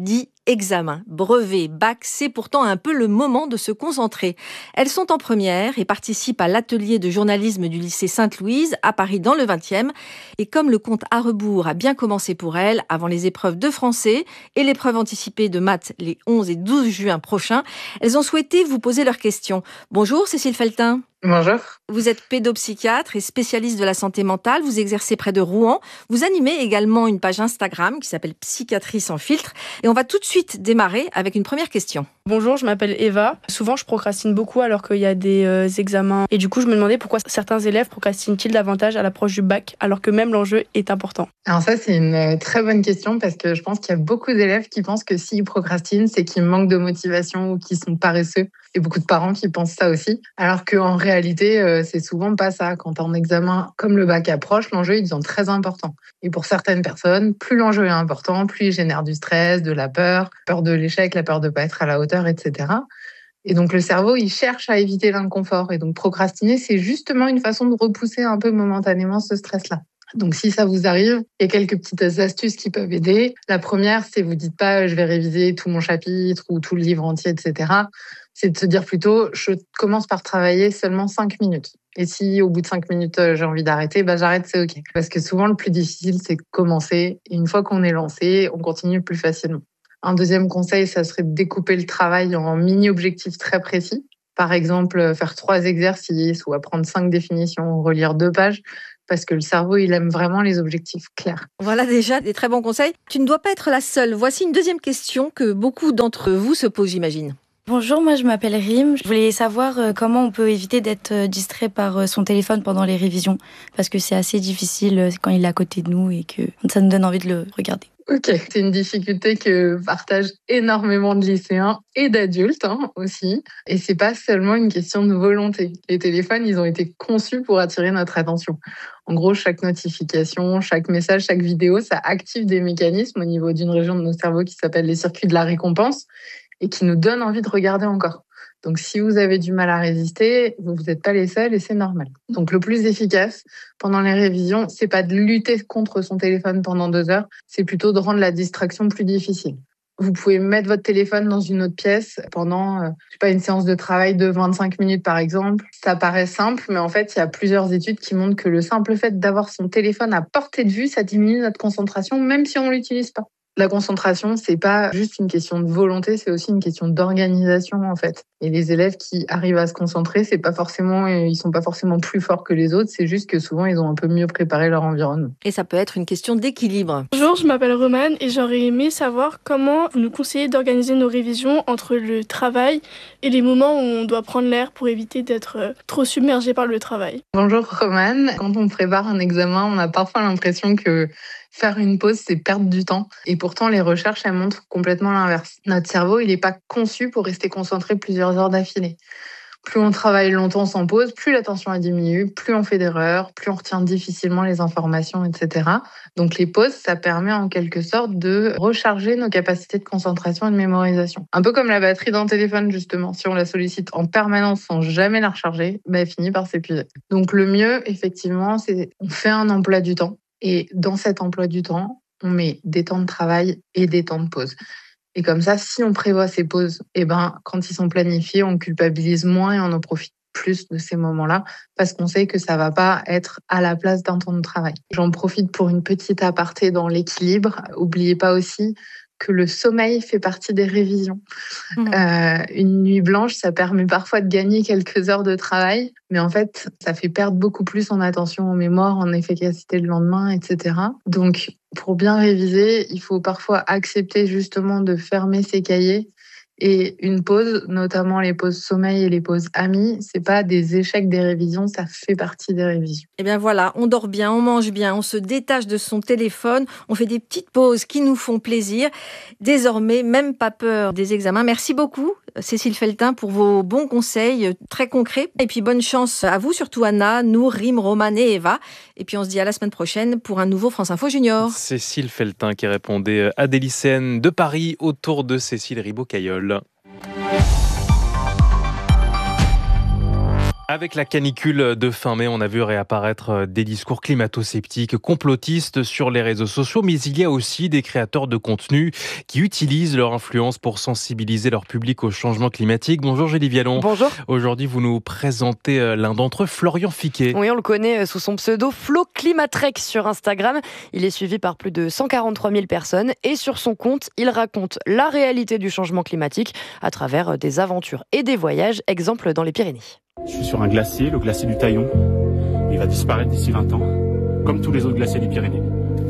examens, brevets, bac, c'est pourtant un peu le moment de se concentrer. Elles sont en première et participent à l'atelier de journalisme du lycée Sainte-Louise à Paris dans le vingtième. Et comme le compte à rebours a bien commencé pour elles avant les épreuves de français et l'épreuve anticipée de maths les onze et douze juin prochains, elles ont souhaité vous poser leurs questions. Bonjour Cécile Feltin. Bonjour. Vous êtes pédopsychiatre et spécialiste de la santé mentale. Vous exercez près de Rouen. Vous animez également une page Instagram qui s'appelle Psychiatrie sans filtre. Et on va tout de suite démarrer avec une première question. Bonjour, je m'appelle Eva. Souvent, je procrastine beaucoup alors qu'il y a des euh, examens. Et du coup, je me demandais pourquoi certains élèves procrastinent-ils davantage à l'approche du bac alors que même l'enjeu est important. Alors ça, c'est une très bonne question parce que je pense qu'il y a beaucoup d'élèves qui pensent que s'ils procrastinent, c'est qu'ils manquent de motivation ou qu'ils sont paresseux. Et beaucoup de parents qui pensent ça aussi. Alors qu'en réalité, euh, c'est souvent pas ça. Quand un examen comme le bac approche, l'enjeu il devient très important. Et pour certaines personnes, plus l'enjeu est important, plus il génère du stress, de la peur, peur de l'échec, la peur de pas être à la hauteur, et cetera. Et donc le cerveau, il cherche à éviter l'inconfort. Et donc procrastiner, c'est justement une façon de repousser un peu momentanément ce stress-là. Donc si ça vous arrive, il y a quelques petites astuces qui peuvent aider. La première, c'est vous dites pas je vais réviser tout mon chapitre ou tout le livre entier, et cetera. C'est de se dire plutôt je commence par travailler seulement cinq minutes. Et si au bout de cinq minutes j'ai envie d'arrêter, bah j'arrête, c'est ok. Parce que souvent le plus difficile c'est de commencer. Et une fois qu'on est lancé, on continue plus facilement. Un deuxième conseil, ça serait de découper le travail en mini-objectifs très précis. Par exemple, faire trois exercices ou apprendre cinq définitions ou relire deux pages. Parce que le cerveau, il aime vraiment les objectifs clairs. Voilà déjà des très bons conseils. Tu ne dois pas être la seule. Voici une deuxième question que beaucoup d'entre vous se posent, j'imagine. Bonjour, moi je m'appelle Rim. Je voulais savoir comment on peut éviter d'être distrait par son téléphone pendant les révisions. Parce que c'est assez difficile quand il est à côté de nous et que ça nous donne envie de le regarder. Ok, c'est une difficulté que partagent énormément de lycéens et d'adultes hein, aussi. Et c'est pas seulement une question de volonté. Les téléphones, ils ont été conçus pour attirer notre attention. En gros, chaque notification, chaque message, chaque vidéo, ça active des mécanismes au niveau d'une région de nos cerveaux qui s'appelle les circuits de la récompense et qui nous donnent envie de regarder encore. Donc, si vous avez du mal à résister, vous n'êtes pas les seuls et c'est normal. Donc, le plus efficace pendant les révisions, c'est pas de lutter contre son téléphone pendant deux heures, c'est plutôt de rendre la distraction plus difficile. Vous pouvez mettre votre téléphone dans une autre pièce pendant, euh, je sais pas, une séance de travail de vingt-cinq minutes par exemple. Ça paraît simple, mais en fait, il y a plusieurs études qui montrent que le simple fait d'avoir son téléphone à portée de vue, ça diminue notre concentration, même si on l'utilise pas. La concentration, c'est pas juste une question de volonté, c'est aussi une question d'organisation en fait. Et les élèves qui arrivent à se concentrer, c'est pas forcément, ils sont pas forcément plus forts que les autres, c'est juste que souvent ils ont un peu mieux préparé leur environnement. Et ça peut être une question d'équilibre. Bonjour, je m'appelle Romane et j'aurais aimé savoir comment vous nous conseillez d'organiser nos révisions entre le travail et les moments où on doit prendre l'air pour éviter d'être trop submergé par le travail. Bonjour Romane, quand on prépare un examen, on a parfois l'impression que faire une pause, c'est perdre du temps. Et pourtant, les recherches, elles montrent complètement l'inverse. Notre cerveau, il n'est pas conçu pour rester concentré plusieurs heures d'affilée. Plus on travaille longtemps sans pause, plus l'attention elle diminue, plus on fait d'erreurs, plus on retient difficilement les informations, et cetera. Donc les pauses, ça permet en quelque sorte de recharger nos capacités de concentration et de mémorisation. Un peu comme la batterie d'un téléphone, justement. Si on la sollicite en permanence sans jamais la recharger, ben, elle finit par s'épuiser. Donc le mieux, effectivement, c'est on fait un emploi du temps. Et dans cet emploi du temps, on met des temps de travail et des temps de pause. Et comme ça, si on prévoit ces pauses, eh ben, quand ils sont planifiés, on culpabilise moins et on en profite plus de ces moments-là parce qu'on sait que ça va pas être à la place d'un temps de travail. J'en profite pour une petite aparté dans l'équilibre. Oubliez pas aussi que le sommeil fait partie des révisions. Mmh. Euh, une nuit blanche, ça permet parfois de gagner quelques heures de travail, mais en fait, ça fait perdre beaucoup plus en attention, en mémoire, en efficacité le lendemain, et cetera. Donc, pour bien réviser, il faut parfois accepter justement de fermer ses cahiers. Et une pause, notamment les pauses sommeil et les pauses amis, c'est pas des échecs des révisions, ça fait partie des révisions. Eh bien voilà, on dort bien, on mange bien, on se détache de son téléphone, on fait des petites pauses qui nous font plaisir. Désormais, même pas peur des examens. Merci beaucoup, Cécile Feltin, pour vos bons conseils très concrets. Et puis bonne chance à vous, surtout Anna, Nour, Rim, Romane et Eva. Et puis on se dit à la semaine prochaine pour un nouveau France Info Junior. Cécile Feltin qui répondait à des lycéennes de Paris autour de Cécile Ribaud-Cailleul. Avec la canicule de fin mai, on a vu réapparaître des discours climato-sceptiques, complotistes sur les réseaux sociaux, mais il y a aussi des créateurs de contenu qui utilisent leur influence pour sensibiliser leur public au changement climatique. Bonjour Julie Vialon. Bonjour. Aujourd'hui, vous nous présentez l'un d'entre eux, Florian Fiquet. Oui, on le connaît sous son pseudo Flo Climatrek sur Instagram. Il est suivi par plus de cent quarante-trois mille personnes et sur son compte, il raconte la réalité du changement climatique à travers des aventures et des voyages, exemple dans les Pyrénées. Je suis sur un glacier, le glacier du Taillon. Il va disparaître d'ici vingt ans, comme tous les autres glaciers des Pyrénées.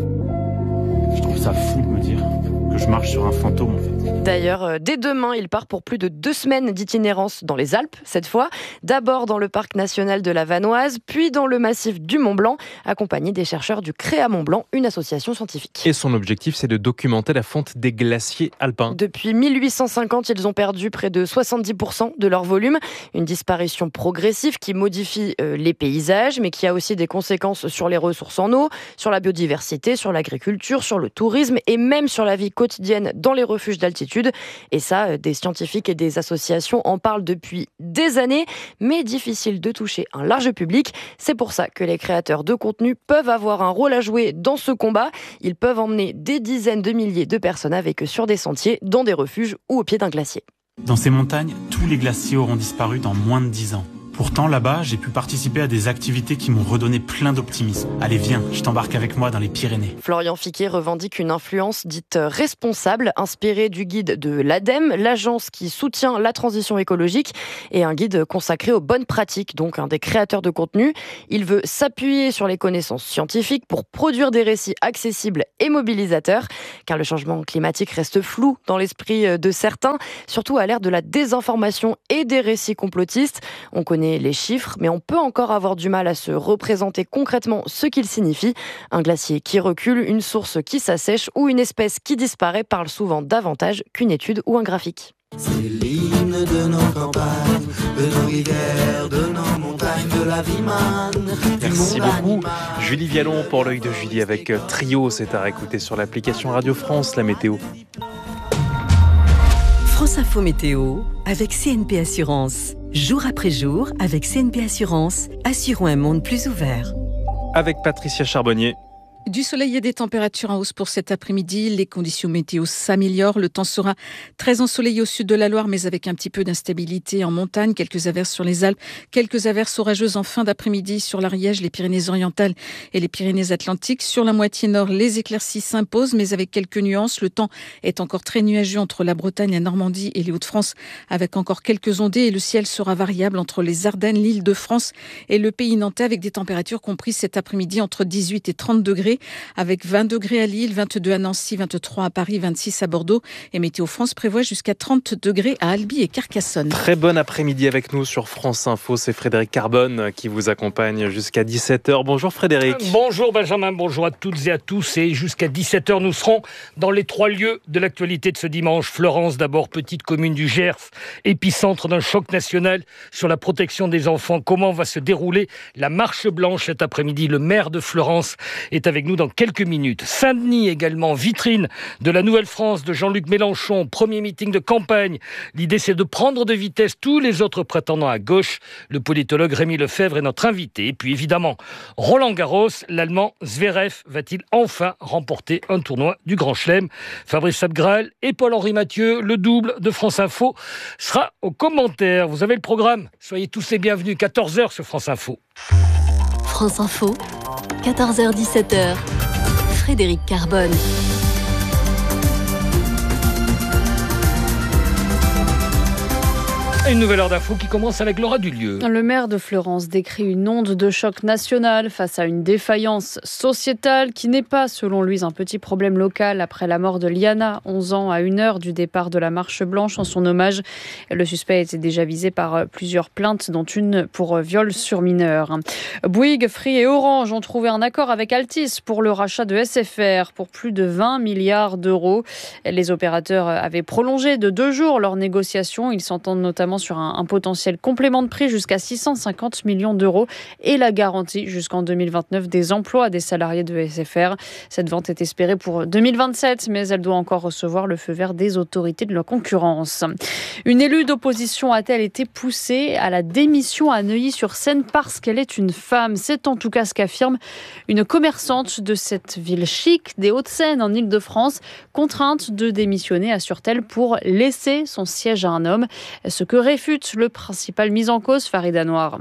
Je trouve ça fou de me dire que je marche sur un fantôme en fait. D'ailleurs, dès demain, il part pour plus de deux semaines d'itinérance dans les Alpes, cette fois. D'abord dans le parc national de la Vanoise, puis dans le massif du Mont-Blanc, accompagné des chercheurs du Créa Mont-Blanc, une association scientifique. Et son objectif, c'est de documenter la fonte des glaciers alpins. Depuis mille huit cent cinquante, ils ont perdu près de soixante-dix pour cent de leur volume. Une disparition progressive qui modifie euh, les paysages, mais qui a aussi des conséquences sur les ressources en eau, sur la biodiversité, sur l'agriculture, sur le tourisme et même sur la vie quotidienne dans les refuges d'altitude. Et ça, des scientifiques et des associations en parlent depuis des années, mais difficile de toucher un large public. C'est pour ça que les créateurs de contenu peuvent avoir un rôle à jouer dans ce combat. Ils peuvent emmener des dizaines de milliers de personnes avec eux sur des sentiers, dans des refuges ou au pied d'un glacier. Dans ces montagnes, tous les glaciers auront disparu dans moins de dix ans. Pourtant, là-bas, j'ai pu participer à des activités qui m'ont redonné plein d'optimisme. Allez, viens, je t'embarque avec moi dans les Pyrénées. Florian Fiquet revendique une influence dite responsable, inspirée du guide de l'ADEME, l'agence qui soutient la transition écologique, et un guide consacré aux bonnes pratiques, donc un des créateurs de contenu. Il veut s'appuyer sur les connaissances scientifiques pour produire des récits accessibles et mobilisateurs, car le changement climatique reste flou dans l'esprit de certains, surtout à l'ère de la désinformation et des récits complotistes. On connaît les chiffres, mais on peut encore avoir du mal à se représenter concrètement ce qu'ils signifient. Un glacier qui recule, une source qui s'assèche ou une espèce qui disparaît parle souvent davantage qu'une étude ou un graphique. C'est l'hymne de nos campagnes, de nos rivières, de nos montagnes, de la vie manne. Merci beaucoup Julie Vialon pour l'œil de Julie avec Trio. C'est à réécouter sur l'application Radio France, la météo. France Info Météo avec C N P Assurance. Jour après jour, avec C N P Assurance, assurons un monde plus ouvert. Avec Patricia Charbonnier. Du soleil et des températures en hausse pour cet après-midi. Les conditions météo s'améliorent. Le temps sera très ensoleillé au sud de la Loire, mais avec un petit peu d'instabilité en montagne. Quelques averses sur les Alpes, quelques averses orageuses en fin d'après-midi sur l'Ariège, les Pyrénées-Orientales et les Pyrénées-Atlantiques. Sur la moitié nord, les éclaircies s'imposent, mais avec quelques nuances. Le temps est encore très nuageux entre la Bretagne, la Normandie et les Hauts-de-France, avec encore quelques ondées. Et le ciel sera variable entre les Ardennes, l'Île-de-France et le pays nantais, avec des températures comprises cet après-midi entre dix-huit et trente degrés. Avec vingt degrés à Lille, vingt-deux à Nancy, vingt-trois à Paris, vingt-six à Bordeaux. Et Météo France prévoit jusqu'à trente degrés à Albi et Carcassonne. Très bon après-midi avec nous sur France Info. C'est Frédéric Carbone qui vous accompagne jusqu'à dix-sept heures. Bonjour Frédéric. Bonjour Benjamin, bonjour à toutes et à tous. Et jusqu'à dix-sept heures, nous serons dans les trois lieux de l'actualité de ce dimanche. Florence d'abord, petite commune du Gers, épicentre d'un choc national sur la protection des enfants. Comment va se dérouler la marche blanche cet après-midi? Le maire de Florence est avec nous dans quelques minutes. Saint-Denis également, vitrine de la Nouvelle-France de Jean-Luc Mélenchon, premier meeting de campagne. L'idée, c'est de prendre de vitesse tous les autres prétendants à gauche. Le politologue Rémi Lefebvre est notre invité. Et puis évidemment, Roland-Garros, l'Allemand Zverev va-t-il enfin remporter un tournoi du Grand Chelem? Fabrice Abgral et Paul-Henri Mathieu, le double de France Info, sera aux commentaires. Vous avez le programme. Soyez tous les bienvenus. quatorze heures sur France Info. France Info, quatorze heures dix-sept heures. Frédéric Carbone. Une nouvelle heure d'info qui commence avec Laura Dulieu. Le maire de Fleurance décrit une onde de choc national face à une défaillance sociétale qui n'est pas, selon lui, un petit problème local après la mort de Liana, onze ans à une heure du départ de la Marche Blanche en son hommage. Le suspect était déjà visé par plusieurs plaintes, dont une pour viol sur mineur. Bouygues, Free et Orange ont trouvé un accord avec Altice pour le rachat de S F R pour plus de vingt milliards d'euros. Les opérateurs avaient prolongé de deux jours leurs négociations. Ils s'entendent notamment notamment sur un, un potentiel complément de prix jusqu'à six cent cinquante millions d'euros et la garantie jusqu'en deux mille vingt-neuf des emplois des salariés de S F R. Cette vente est espérée pour deux mille vingt-sept, mais elle doit encore recevoir le feu vert des autorités de la concurrence. Une élue d'opposition a-t-elle été poussée à la démission à Neuilly-sur-Seine parce qu'elle est une femme? C'est en tout cas ce qu'affirme une commerçante de cette ville chic des Hauts-de-Seine en Île-de-France, contrainte de démissionner, assure-t-elle, pour laisser son siège à un homme. Ce que réfute le principal mis en cause, Farida Noir.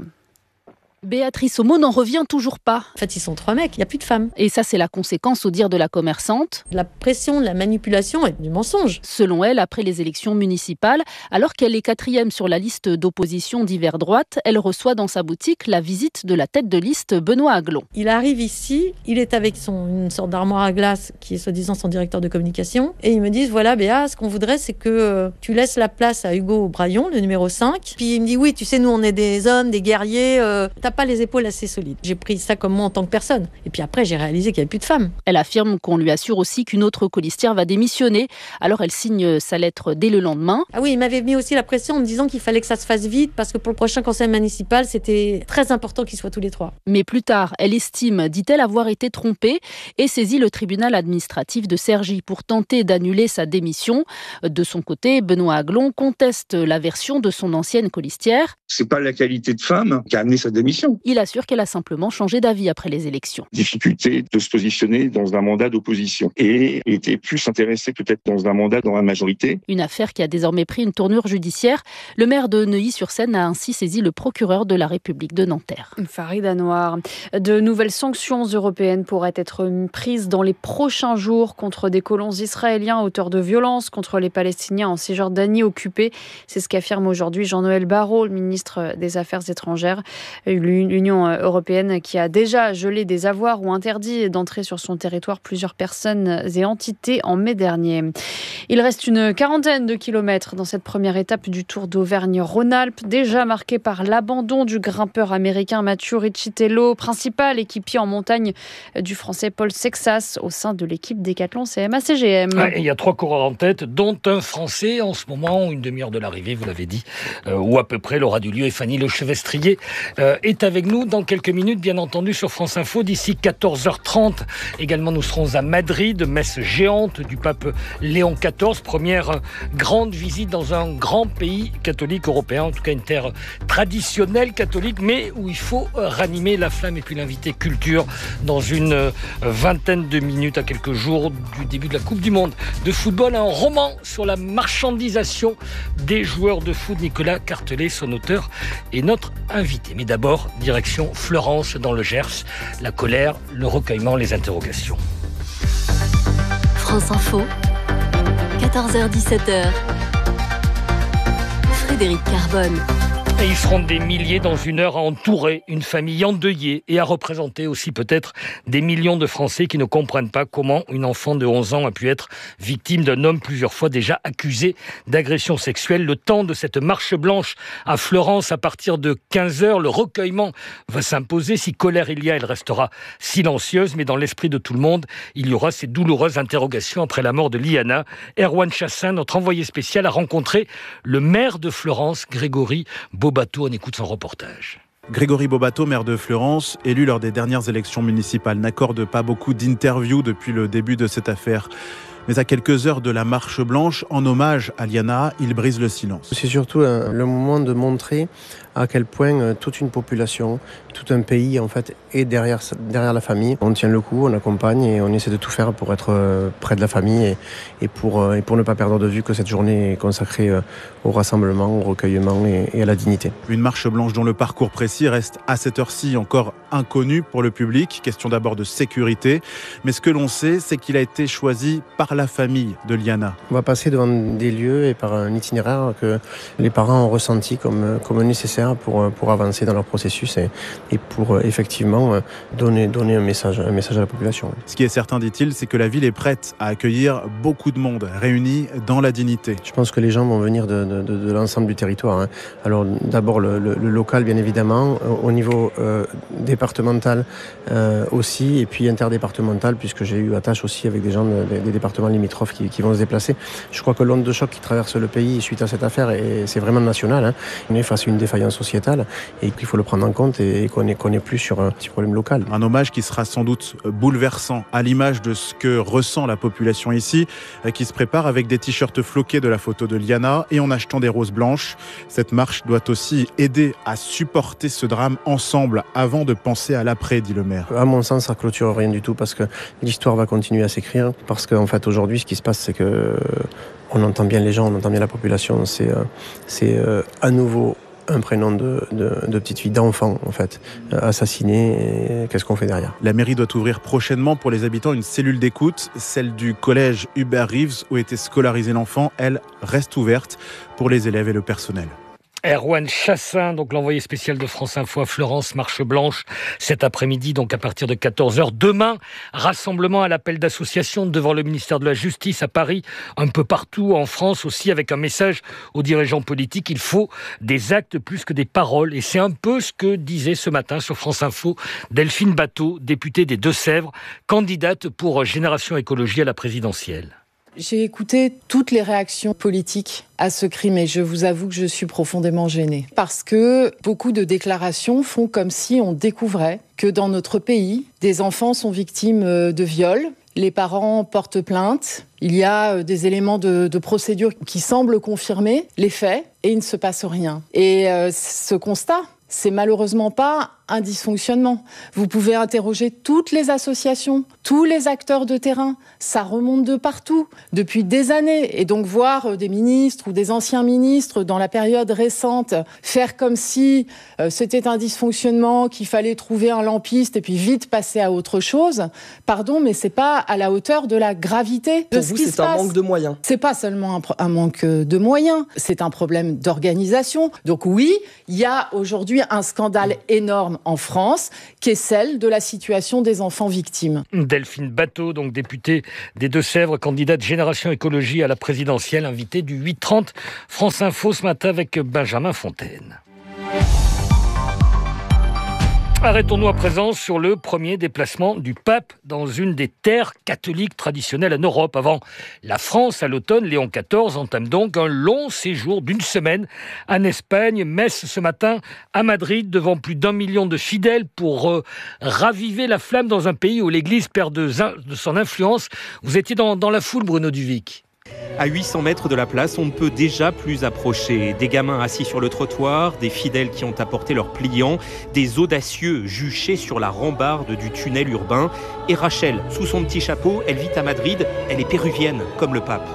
Béatrice Homo n'en revient toujours pas. En fait, ils sont trois mecs, il n'y a plus de femmes. Et ça, c'est la conséquence, au dire de la commerçante, de la pression, de la manipulation et du mensonge. Selon elle, après les élections municipales, alors qu'elle est quatrième sur la liste d'opposition d'hiver droite, elle reçoit dans sa boutique la visite de la tête de liste Benoît Aglon. Il arrive ici, il est avec son, une sorte d'armoire à glace qui est soi-disant son directeur de communication. Et ils me disent, voilà Béa, ce qu'on voudrait, c'est que euh, tu laisses la place à Hugo Braillon, le numéro cinq. Puis il me dit, oui, tu sais, nous on est des hommes, des guerriers, euh, t'as pas les épaules assez solides. J'ai pris ça comme moi en tant que personne. Et puis après, j'ai réalisé qu'il n'y avait plus de femmes. Elle affirme qu'on lui assure aussi qu'une autre colistière va démissionner. Alors elle signe sa lettre dès le lendemain. Ah oui, il m'avait mis aussi la pression en me disant qu'il fallait que ça se fasse vite parce que pour le prochain conseil municipal, c'était très important qu'ils soient tous les trois. Mais plus tard, elle estime, dit-elle, avoir été trompée et saisit le tribunal administratif de Cergy pour tenter d'annuler sa démission. De son côté, Benoît Aglon conteste la version de son ancienne colistière. C'est pas la qualité de femme qui a amené sa démission. Il assure qu'elle a simplement changé d'avis après les élections. Difficulté de se positionner dans un mandat d'opposition et était plus intéressée peut-être dans un mandat dans la majorité. Une affaire qui a désormais pris une tournure judiciaire. Le maire de Neuilly-sur-Seine a ainsi saisi le procureur de la République de Nanterre. Farida Noir. De nouvelles sanctions européennes pourraient être prises dans les prochains jours contre des colons israéliens auteurs de violences contre les Palestiniens en Cisjordanie occupée. C'est ce qu'affirme aujourd'hui Jean-Noël Barrot, le ministre des Affaires étrangères. L'Union européenne qui a déjà gelé des avoirs ou interdit d'entrer sur son territoire plusieurs personnes et entités en mai dernier. Il reste une quarantaine de kilomètres dans cette première étape du Tour d'Auvergne-Rhône-Alpes, déjà marquée par l'abandon du grimpeur américain Mathieu Riccitello, principal équipier en montagne du français Paul Sexas au sein de l'équipe Décathlon C M A C G M. Ouais, il y a trois coureurs en tête, dont un français en ce moment, une demi-heure de l'arrivée, vous l'avez dit, euh, où à peu près l'aura du lieu et Fanny Le Chevestrier euh, est avec nous dans quelques minutes, bien entendu, sur France Info. D'ici quatorze heures trente, également, nous serons à Madrid, messe géante du pape Léon quatorze, première grande visite dans un grand pays catholique européen, en tout cas une terre traditionnelle catholique, mais où il faut ranimer la flamme et puis l'inviter culture dans une vingtaine de minutes à quelques jours du début de la Coupe du Monde de football. Un roman sur la marchandisation des joueurs de foot. Nicolas Cartelet, son auteur, est notre invité. Mais d'abord, direction Fleurance dans le Gers. La colère, le recueillement, les interrogations. France Info, quatorze heures dix-sept heures. Frédéric Carbone. Et ils seront des milliers dans une heure à entourer une famille endeuillée et à représenter aussi peut-être des millions de Français qui ne comprennent pas comment une enfant de onze ans a pu être victime d'un homme plusieurs fois déjà accusé d'agression sexuelle. Le temps de cette marche blanche à Fleurance à partir de quinze heures, le recueillement va s'imposer. Si colère il y a, elle restera silencieuse, mais dans l'esprit de tout le monde, il y aura ces douloureuses interrogations après la mort de Liana. Erwan Chassin, notre envoyé spécial, a rencontré le maire de Fleurance, Grégory Bobato. On écoute son reportage. Grégory Bobato, maire de Fleurance, élu lors des dernières élections municipales, n'accorde pas beaucoup d'interviews depuis le début de cette affaire. Mais à quelques heures de la marche blanche, en hommage à Liana, il brise le silence. C'est surtout un, le moment de montrer à quel point euh, toute une population, tout un pays en fait est derrière, derrière la famille. On tient le coup, on accompagne et on essaie de tout faire pour être euh, près de la famille et, et, pour, euh, et pour ne pas perdre de vue que cette journée est consacrée euh, au rassemblement, au recueillement et, et à la dignité. Une marche blanche dont le parcours précis reste à cette heure-ci encore inconnu pour le public. Question d'abord de sécurité. Mais ce que l'on sait, c'est qu'il a été choisi par la famille de Liana. On va passer devant des lieux et par un itinéraire que les parents ont ressenti comme, comme nécessaire pour, pour avancer dans leur processus et, et pour effectivement donner, donner un message, un message à la population. Ce qui est certain, dit-il, c'est que la ville est prête à accueillir beaucoup de monde réunis dans la dignité. Je pense que les gens vont venir de, de, de, de l'ensemble du territoire. Hein. Alors d'abord le, le, le local, bien évidemment, au niveau euh, départemental euh, aussi, et puis interdépartemental, puisque j'ai eu attache aussi avec des gens de, des, des départements départements limitrophes qui, qui vont se déplacer. Je crois que l'onde de choc qui traverse le pays suite à cette affaire, et c'est vraiment national. Hein. On est face à une défaillance sociétale et qu'il faut le prendre en compte et qu'on n'est qu'on n'est plus sur un petit problème local. Un hommage qui sera sans doute bouleversant, à l'image de ce que ressent la population ici, qui se prépare avec des t-shirts floqués de la photo de Liana et en achetant des roses blanches. Cette marche doit aussi aider à supporter ce drame ensemble avant de penser à l'après, dit le maire. À mon sens, ça clôture rien du tout parce que l'histoire va continuer à s'écrire. Parce qu'en fait, aujourd'hui, ce qui se passe, c'est que on entend bien les gens, on entend bien la population. C'est, euh, c'est euh, à nouveau un prénom de, de, de petite fille, d'enfant en fait, euh, assassiné. Et qu'est-ce qu'on fait derrière ? La mairie doit ouvrir prochainement pour les habitants une cellule d'écoute. Celle du collège Hubert Reeves où était scolarisé l'enfant, elle reste ouverte pour les élèves et le personnel. Erwan Chassin, donc l'envoyé spécial de France Info à Florence, marche blanche cet après-midi, donc à partir de quatorze heures. Demain, rassemblement à l'appel d'association devant le ministère de la Justice à Paris, un peu partout en France aussi, avec un message aux dirigeants politiques. Il faut des actes plus que des paroles. Et c'est un peu ce que disait ce matin sur France Info Delphine Batho, députée des Deux-Sèvres, candidate pour Génération Écologie à la présidentielle. J'ai écouté toutes les réactions politiques à ce crime et je vous avoue que je suis profondément gênée. Parce que beaucoup de déclarations font comme si on découvrait que dans notre pays, des enfants sont victimes de viols. Les parents portent plainte. Il y a des éléments de, de procédure qui semblent confirmer les faits et il ne se passe rien. Et euh, ce constat, c'est malheureusement pas un dysfonctionnement. Vous pouvez interroger toutes les associations, tous les acteurs de terrain. Ça remonte de partout, depuis des années. Et donc voir des ministres ou des anciens ministres dans la période récente faire comme si euh, c'était un dysfonctionnement, qu'il fallait trouver un lampiste et puis vite passer à autre chose. Pardon, mais c'est pas à la hauteur de la gravité de Pour ce vous, qui c'est se un passe. manque de moyens. C'est pas seulement un, pro- un manque de moyens, c'est un problème d'organisation. Donc oui, il y a aujourd'hui un scandale énorme en France, qui est celle de la situation des enfants victimes. Delphine Batho, donc députée des Deux-Sèvres, candidate Génération Écologie à la présidentielle, invitée du huit trente France Info ce matin avec Benjamin Fontaine. Arrêtons-nous à présent sur le premier déplacement du pape dans une des terres catholiques traditionnelles en Europe. Avant la France, à l'automne, Léon quatorze entame donc un long séjour d'une semaine en Espagne. Messe ce matin à Madrid devant plus d'un million de fidèles pour euh, raviver la flamme dans un pays où l'Église perd de, de son influence. Vous étiez dans, dans la foule, Bruno Duvic. À huit cents mètres de la place, on ne peut déjà plus approcher. Des gamins assis sur le trottoir, des fidèles qui ont apporté leurs pliants, des audacieux juchés sur la rambarde du tunnel urbain. Et Rachel, sous son petit chapeau, elle vit à Madrid, elle est péruvienne, comme le pape.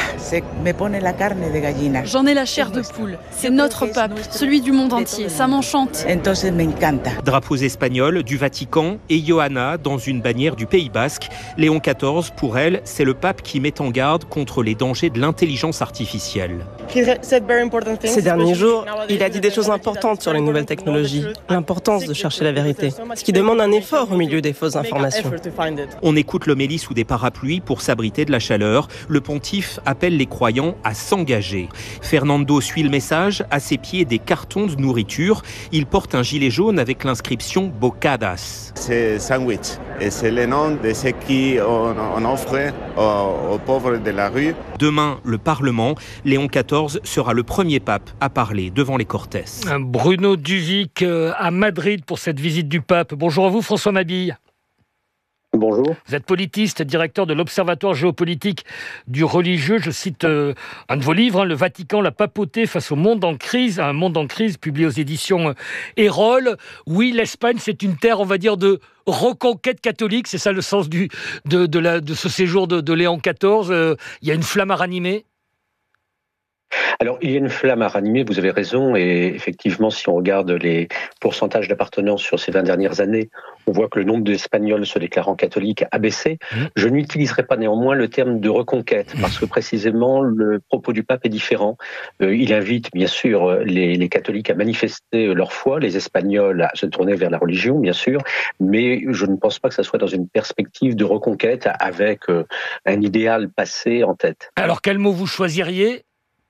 J'en ai la chair de poule. C'est notre pape, celui du monde entier. Ça m'enchante. Drapeaux espagnols, du Vatican et Johanna dans une bannière du Pays Basque. Léon quatorze, pour elle, c'est le pape qui met en garde contre les dangers de l'intelligence artificielle. Ces derniers jours, il a dit des choses importantes sur les nouvelles technologies, l'importance de chercher la vérité, ce qui demande un effort au milieu des fausses informations. On écoute l'homélie sous des parapluies pour s'abriter de la chaleur. Le pontife appelle les croyants à s'engager. Fernando suit le message, à ses pieds des cartons de nourriture. Il porte un gilet jaune avec l'inscription Bocadas. C'est sandwich et c'est le nom de ce qu'on offre aux, aux pauvres de la rue. Demain, le Parlement, Léon quatorze sera le premier pape à parler devant les Cortes. Bruno Duvic à Madrid pour cette visite du pape. Bonjour à vous, François Mabille. Bonjour. Vous êtes politiste, directeur de l'Observatoire géopolitique du religieux. Je cite euh, un de vos livres, hein, Le Vatican, la papauté face au monde en crise, un monde en crise publié aux éditions euh, Erol. Oui, l'Espagne, c'est une terre, on va dire, de reconquête catholique. C'est ça le sens du, de, de, la, de ce séjour de, de Léon quatorze. Euh, il y a une flamme à ranimer. Alors, il y a une flamme à ranimer, vous avez raison, et effectivement, si on regarde les pourcentages d'appartenance sur ces vingt dernières années, on voit que le nombre d'Espagnols se déclarant catholiques a baissé. Mmh. Je n'utiliserai pas néanmoins le terme de reconquête, mmh. parce que précisément, le propos du pape est différent. Euh, il invite, bien sûr, les, les catholiques à manifester leur foi, les Espagnols à se tourner vers la religion, bien sûr, mais je ne pense pas que ça soit dans une perspective de reconquête avec euh, un idéal passé en tête. Alors, quel mot vous choisiriez ?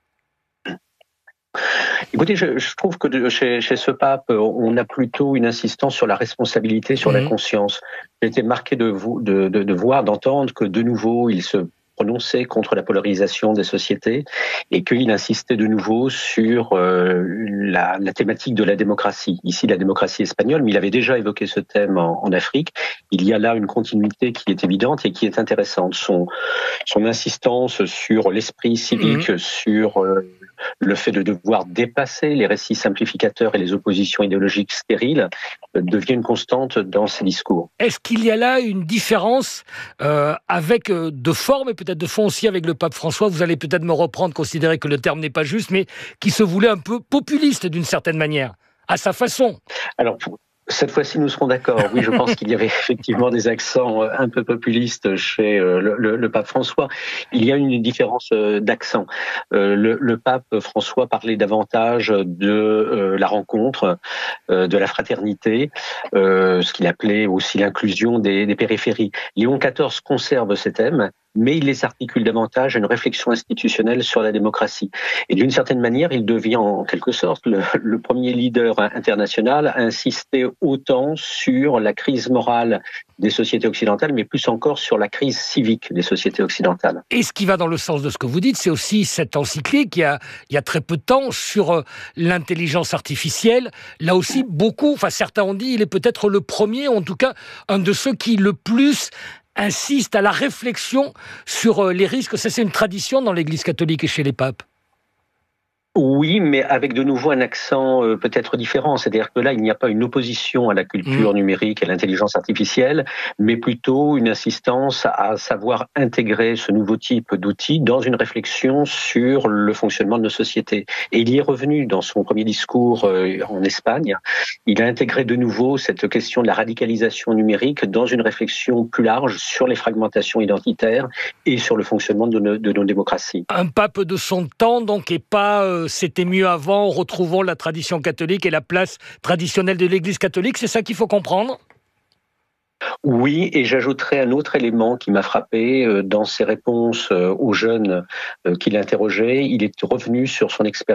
Écoutez, je, je trouve que de, chez, chez ce pape, on a plutôt une insistance sur la responsabilité, sur mmh. la conscience. J'ai été marqué de, vous, de, de, de voir, d'entendre que de nouveau, il se prononcer contre la polarisation des sociétés et qu'il insistait de nouveau sur euh, la, la thématique de la démocratie. Ici, la démocratie espagnole, mais il avait déjà évoqué ce thème en, en Afrique. Il y a là une continuité qui est évidente et qui est intéressante. Son, son insistance sur l'esprit civique, mmh. sur euh, le fait de devoir dépasser les récits simplificateurs et les oppositions idéologiques stériles euh, devient une constante dans ses discours. Est-ce qu'il y a là une différence euh, avec euh, de forme et peut-être de fond aussi avec le pape François? Vous allez peut-être me reprendre, considérer que le terme n'est pas juste, mais qui se voulait un peu populiste d'une certaine manière, à sa façon. Alors, pour... Cette fois-ci, nous serons d'accord. Oui, je pense qu'il y avait effectivement des accents un peu populistes chez le, le, le pape François. Il y a une différence d'accent. Le, le pape François parlait davantage de euh, la rencontre, euh, de la fraternité, euh, ce qu'il appelait aussi l'inclusion des, des périphéries. Léon quatorze conserve ces thèmes, mais il les articule davantage à une réflexion institutionnelle sur la démocratie. Et d'une certaine manière, il devient en quelque sorte le, le premier leader international à insister autant sur la crise morale des sociétés occidentales, mais plus encore sur la crise civique des sociétés occidentales. Et ce qui va dans le sens de ce que vous dites, c'est aussi cette encyclique il y a, il y a très peu de temps sur l'intelligence artificielle. Là aussi, beaucoup, enfin certains ont dit, il est peut-être le premier, en tout cas un de ceux qui le plus insiste à la réflexion sur les risques. Ça, c'est une tradition dans l'Église catholique et chez les papes. Oui, mais avec de nouveau un accent euh, peut-être différent. C'est-à-dire que là, il n'y a pas une opposition à la culture mmh. numérique et à l'intelligence artificielle, mais plutôt une insistance à savoir intégrer ce nouveau type d'outils dans une réflexion sur le fonctionnement de nos sociétés. Et il y est revenu dans son premier discours euh, en Espagne. Il a intégré de nouveau cette question de la radicalisation numérique dans une réflexion plus large sur les fragmentations identitaires et sur le fonctionnement de nos, de nos démocraties. Un pape de son temps, donc, et pas... Euh... C'était mieux avant, retrouvons la tradition catholique et la place traditionnelle de l'Église catholique, c'est ça qu'il faut comprendre ? Oui, et j'ajouterai un autre élément qui m'a frappé dans ses réponses aux jeunes qu'il interrogeait. Il est revenu sur son expérience